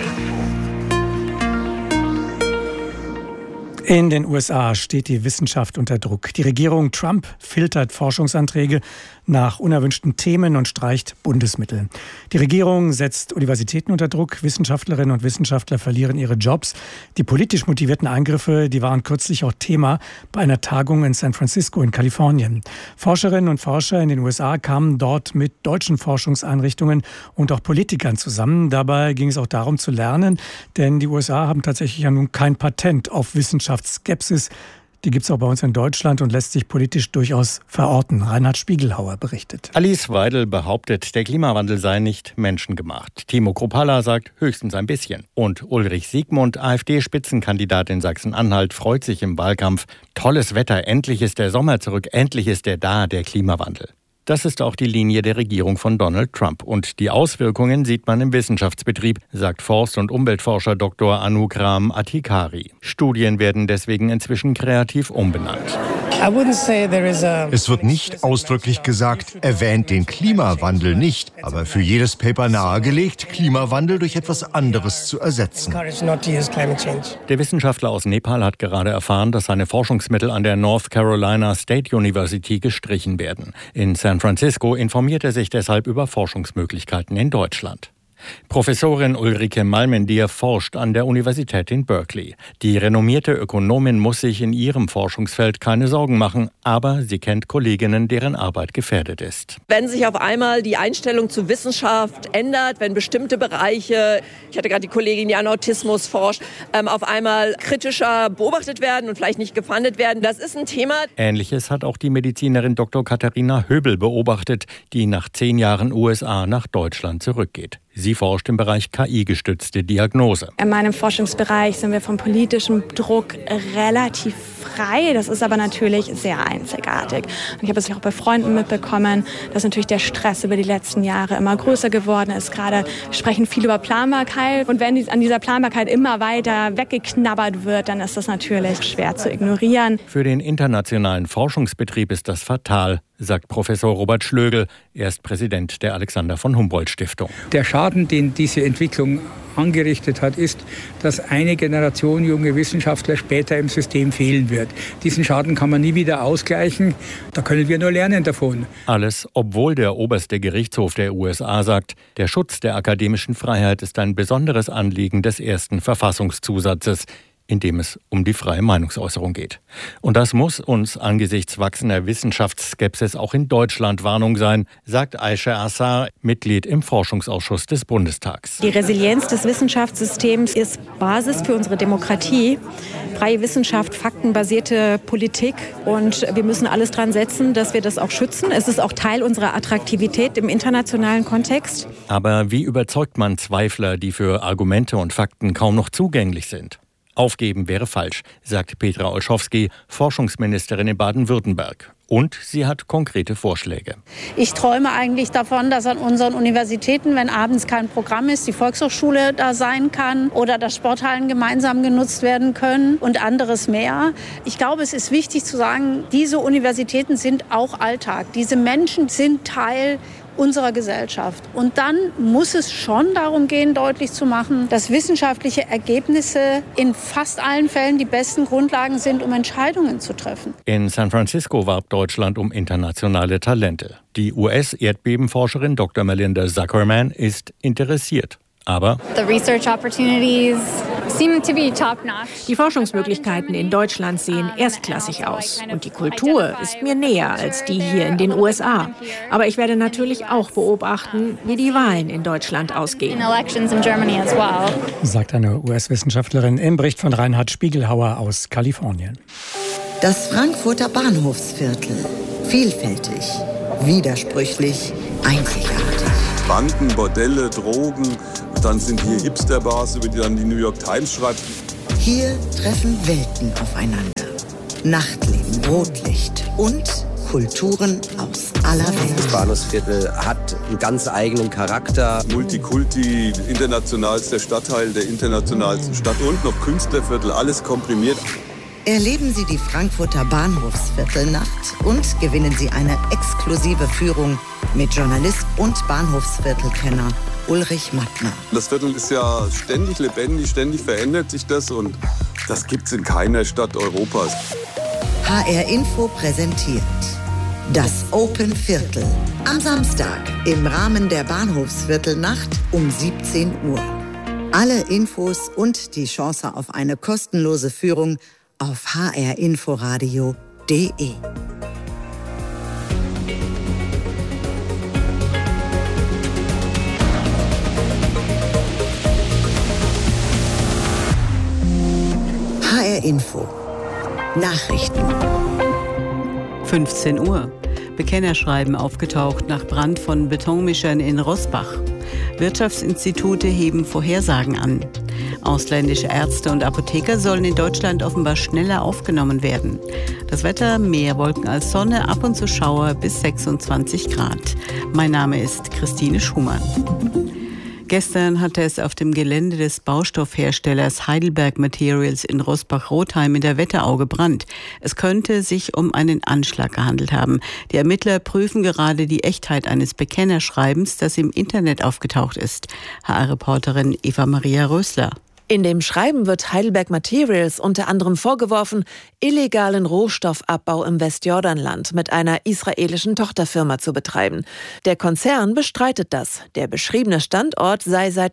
In den USA steht die Wissenschaft unter Druck. Die Regierung Trump filtert Forschungsanträge nach unerwünschten Themen und streicht Bundesmittel. Die Regierung setzt Universitäten unter Druck. Wissenschaftlerinnen und Wissenschaftler verlieren ihre Jobs. Die politisch motivierten Eingriffe, die waren kürzlich auch Thema bei einer Tagung in San Francisco in Kalifornien. Forscherinnen und Forscher in den USA kamen dort mit deutschen Forschungseinrichtungen und auch Politikern zusammen. Dabei ging es auch darum zu lernen, denn die USA haben tatsächlich ja nun kein Patent auf Wissenschaftsskepsis. Die gibt es auch bei uns in Deutschland und lässt sich politisch durchaus verorten. Reinhard Spiegelhauer berichtet.
Alice Weidel behauptet, der Klimawandel sei nicht menschengemacht. Timo Kruppalla sagt, höchstens ein bisschen. Und Ulrich Siegmund, AfD-Spitzenkandidat in Sachsen-Anhalt, freut sich im Wahlkampf. Tolles Wetter, endlich ist der Sommer zurück, endlich ist er da, der Klimawandel. Das ist auch die Linie der Regierung von Donald Trump. Und die Auswirkungen sieht man im Wissenschaftsbetrieb, sagt Forst- und Umweltforscher Dr. Anukram Atikari. Studien werden deswegen inzwischen kreativ umbenannt.
Es wird nicht ausdrücklich gesagt, erwähnt den Klimawandel nicht, aber für jedes Paper nahegelegt, Klimawandel durch etwas anderes zu ersetzen.
Der Wissenschaftler aus Nepal hat gerade erfahren, dass seine Forschungsmittel an der North Carolina State University gestrichen werden. In San Francisco informiert er sich deshalb über Forschungsmöglichkeiten in Deutschland. Professorin Ulrike Malmendier forscht an der Universität in Berkeley. Die renommierte Ökonomin muss sich in ihrem Forschungsfeld keine Sorgen machen, aber sie kennt Kolleginnen, deren Arbeit gefährdet ist.
Wenn sich auf einmal die Einstellung zu Wissenschaft ändert, wenn bestimmte Bereiche, ich hatte gerade die Kollegin, die an Autismus forscht, auf einmal kritischer beobachtet werden und vielleicht nicht gefundet werden, das ist ein Thema.
Ähnliches hat auch die Medizinerin Dr. Katharina Höbel beobachtet, die nach 10 Jahren USA nach Deutschland zurückgeht. Sie forscht im Bereich KI-gestützte Diagnose.
In meinem Forschungsbereich sind wir vom politischen Druck relativ frei. Das ist aber natürlich sehr einzigartig. Und ich habe es auch bei Freunden mitbekommen, dass natürlich der Stress über die letzten Jahre immer größer geworden ist. Gerade sprechen viele über Planbarkeit. Und wenn an dieser Planbarkeit immer weiter weggeknabbert wird, dann ist das natürlich schwer zu ignorieren.
Für den internationalen Forschungsbetrieb ist das fatal, sagt Professor Robert Schlögl. Er ist Präsident der Alexander von Humboldt Stiftung.
Der Schaden, den diese Entwicklung angerichtet hat, ist, dass eine Generation junge Wissenschaftler später im System fehlen wird. Diesen Schaden kann man nie wieder ausgleichen. Da können wir nur lernen davon.
Alles, obwohl der oberste Gerichtshof der USA sagt, der Schutz der akademischen Freiheit ist ein besonderes Anliegen des ersten Verfassungszusatzes. in dem es um die freie Meinungsäußerung geht. Und das muss uns angesichts wachsender Wissenschaftsskepsis auch in Deutschland Warnung sein, sagt Aisha Assar, Mitglied im Forschungsausschuss des Bundestags.
Die Resilienz des Wissenschaftssystems ist Basis für unsere Demokratie. Freie Wissenschaft, faktenbasierte Politik, und wir müssen alles dran setzen, dass wir das auch schützen. Es ist auch Teil unserer Attraktivität im internationalen Kontext.
Aber wie überzeugt man Zweifler, die für Argumente und Fakten kaum noch zugänglich sind? Aufgeben wäre falsch, sagt Petra Olschowski, Forschungsministerin in Baden-Württemberg. Und sie hat konkrete Vorschläge.
Ich träume eigentlich davon, dass an unseren Universitäten, wenn abends kein Programm ist, die Volkshochschule da sein kann oder dass Sporthallen gemeinsam genutzt werden können und anderes mehr. Ich glaube, es ist wichtig zu sagen, diese Universitäten sind auch Alltag. Diese Menschen sind Teil unserer Gesellschaft. Und dann muss es schon darum gehen, deutlich zu machen, dass wissenschaftliche Ergebnisse in fast allen Fällen die besten Grundlagen sind, um Entscheidungen zu treffen.
In San Francisco warb Deutschland um internationale Talente. Die US-Erdbebenforscherin Dr. Melinda Zuckerman ist interessiert. Aber
die Forschungsmöglichkeiten in Deutschland sehen erstklassig aus. Und die Kultur ist mir näher als die hier in den USA. Aber ich werde natürlich auch beobachten, wie die Wahlen in Deutschland ausgehen.
Sagt eine US-Wissenschaftlerin im Bericht von Reinhard Spiegelhauer aus Kalifornien.
Das Frankfurter Bahnhofsviertel. Vielfältig, widersprüchlich, einzigartig.
Banken, Bordelle, Drogen, dann sind hier Hipster-Bars, über die dann die New York Times schreibt.
Hier treffen Welten aufeinander. Nachtleben, Rotlicht und Kulturen aus aller Welt.
Das Bahnhofsviertel hat einen ganz eigenen Charakter.
Multikulti, internationalster Stadtteil der internationalsten Stadt und noch Künstlerviertel, alles komprimiert.
Erleben Sie die Frankfurter Bahnhofsviertelnacht und gewinnen Sie eine exklusive Führung mit Journalist und Bahnhofsviertelkenner Ulrich Mattner.
Das Viertel ist ja ständig lebendig, ständig verändert sich das und das gibt's in keiner Stadt Europas.
HR Info präsentiert das Open Viertel am Samstag im Rahmen der Bahnhofsviertelnacht um 17 Uhr. Alle Infos und die Chance auf eine kostenlose Führung auf hrinforadio.de. HR Info. Nachrichten.
15 Uhr. Bekennerschreiben aufgetaucht nach Brand von Betonmischern in Roßbach. Wirtschaftsinstitute heben Vorhersagen an. Ausländische Ärzte und Apotheker sollen in Deutschland offenbar schneller aufgenommen werden. Das Wetter, mehr Wolken als Sonne, ab und zu Schauer bis 26 Grad. Mein Name ist Christine Schumann. Gestern hatte es auf dem Gelände des Baustoffherstellers Heidelberg Materials in Roßbach-Rotheim in der Wetterau gebrannt. Es könnte sich um einen Anschlag gehandelt haben. Die Ermittler prüfen gerade die Echtheit eines Bekennerschreibens, das im Internet aufgetaucht ist. HR-Reporterin Eva-Maria Rösler.
In dem Schreiben wird Heidelberg Materials unter anderem vorgeworfen, illegalen Rohstoffabbau im Westjordanland mit einer israelischen Tochterfirma zu betreiben. Der Konzern bestreitet das. Der beschriebene Standort sei seit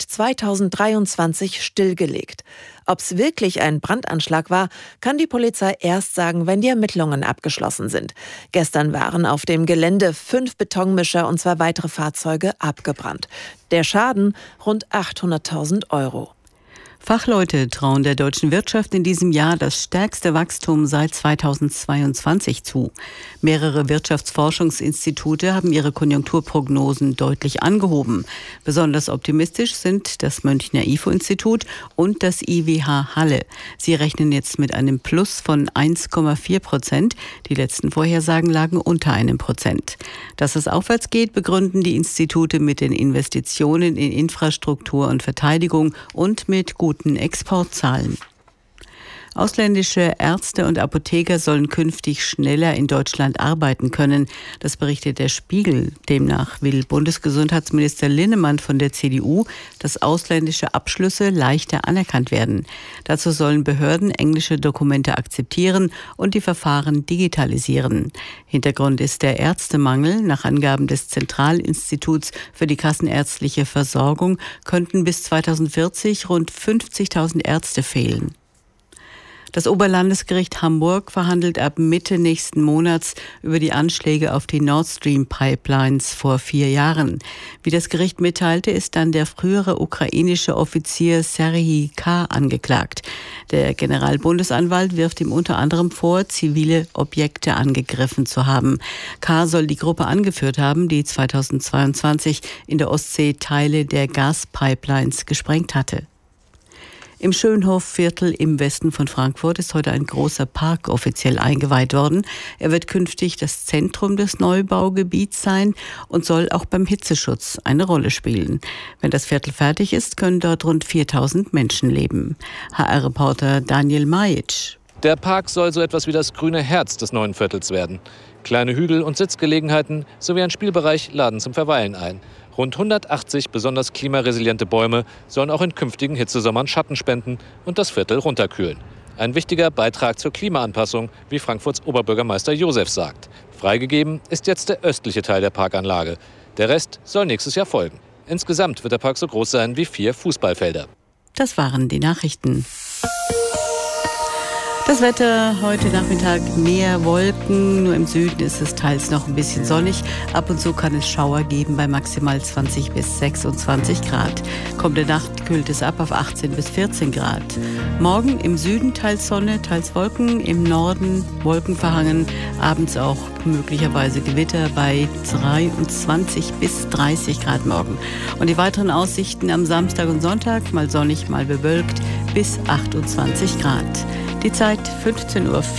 2023 stillgelegt. Ob es wirklich ein Brandanschlag war, kann die Polizei erst sagen, wenn die Ermittlungen abgeschlossen sind. Gestern waren auf dem Gelände 5 Betonmischer und 2 weitere Fahrzeuge abgebrannt. Der Schaden rund 800.000 €.
Fachleute trauen der deutschen Wirtschaft in diesem Jahr das stärkste Wachstum seit 2022 zu. Mehrere Wirtschaftsforschungsinstitute haben ihre Konjunkturprognosen deutlich angehoben. Besonders optimistisch sind das Münchner IFO-Institut und das IWH Halle. Sie rechnen jetzt mit einem Plus von 1,4%. Die letzten Vorhersagen lagen unter 1%. Dass es aufwärts geht, begründen die Institute mit den Investitionen in Infrastruktur und Verteidigung und mit guten Exportzahlen. Ausländische Ärzte und Apotheker sollen künftig schneller in Deutschland arbeiten können. Das berichtet der Spiegel. Demnach will Bundesgesundheitsminister Linnemann von der CDU, dass ausländische Abschlüsse leichter anerkannt werden. Dazu sollen Behörden englische Dokumente akzeptieren und die Verfahren digitalisieren. Hintergrund ist der Ärztemangel. Nach Angaben des Zentralinstituts für die kassenärztliche Versorgung könnten bis 2040 rund 50.000 Ärzte fehlen. Das Oberlandesgericht Hamburg verhandelt ab Mitte nächsten Monats über die Anschläge auf die Nord Stream Pipelines vor 4 Jahren. Wie das Gericht mitteilte, ist dann der frühere ukrainische Offizier Serhij K. angeklagt. Der Generalbundesanwalt wirft ihm unter anderem vor, zivile Objekte angegriffen zu haben. K. soll die Gruppe angeführt haben, die 2022 in der Ostsee Teile der Gaspipelines gesprengt hatte. Im Schönhofviertel im Westen von Frankfurt ist heute ein großer Park offiziell eingeweiht worden. Er wird künftig das Zentrum des Neubaugebiets sein und soll auch beim Hitzeschutz eine Rolle spielen. Wenn das Viertel fertig ist, können dort rund 4000 Menschen leben. HR-Reporter Daniel Majic.
Der Park soll so etwas wie das grüne Herz des neuen Viertels werden. Kleine Hügel und Sitzgelegenheiten sowie ein Spielbereich laden zum Verweilen ein. Rund 180 besonders klimaresiliente Bäume sollen auch in künftigen Hitzesommern Schatten spenden und das Viertel runterkühlen. Ein wichtiger Beitrag zur Klimaanpassung, wie Frankfurts Oberbürgermeister Josef sagt. Freigegeben ist jetzt der östliche Teil der Parkanlage. Der Rest soll nächstes Jahr folgen. Insgesamt wird der Park so groß sein wie 4 Fußballfelder.
Das waren die Nachrichten. Das Wetter heute Nachmittag mehr Wolken, nur im Süden ist es teils noch ein bisschen sonnig. Ab und zu kann es Schauer geben bei maximal 20 bis 26 Grad. Kommende Nacht kühlt es ab auf 18 bis 14 Grad. Morgen im Süden teils Sonne, teils Wolken, im Norden wolkenverhangen, abends auch möglicherweise Gewitter bei 23 bis 30 Grad morgen. Und die weiteren Aussichten am Samstag und Sonntag, mal sonnig, mal bewölkt, bis 28 Grad. Die Zeit 15:04 Uhr.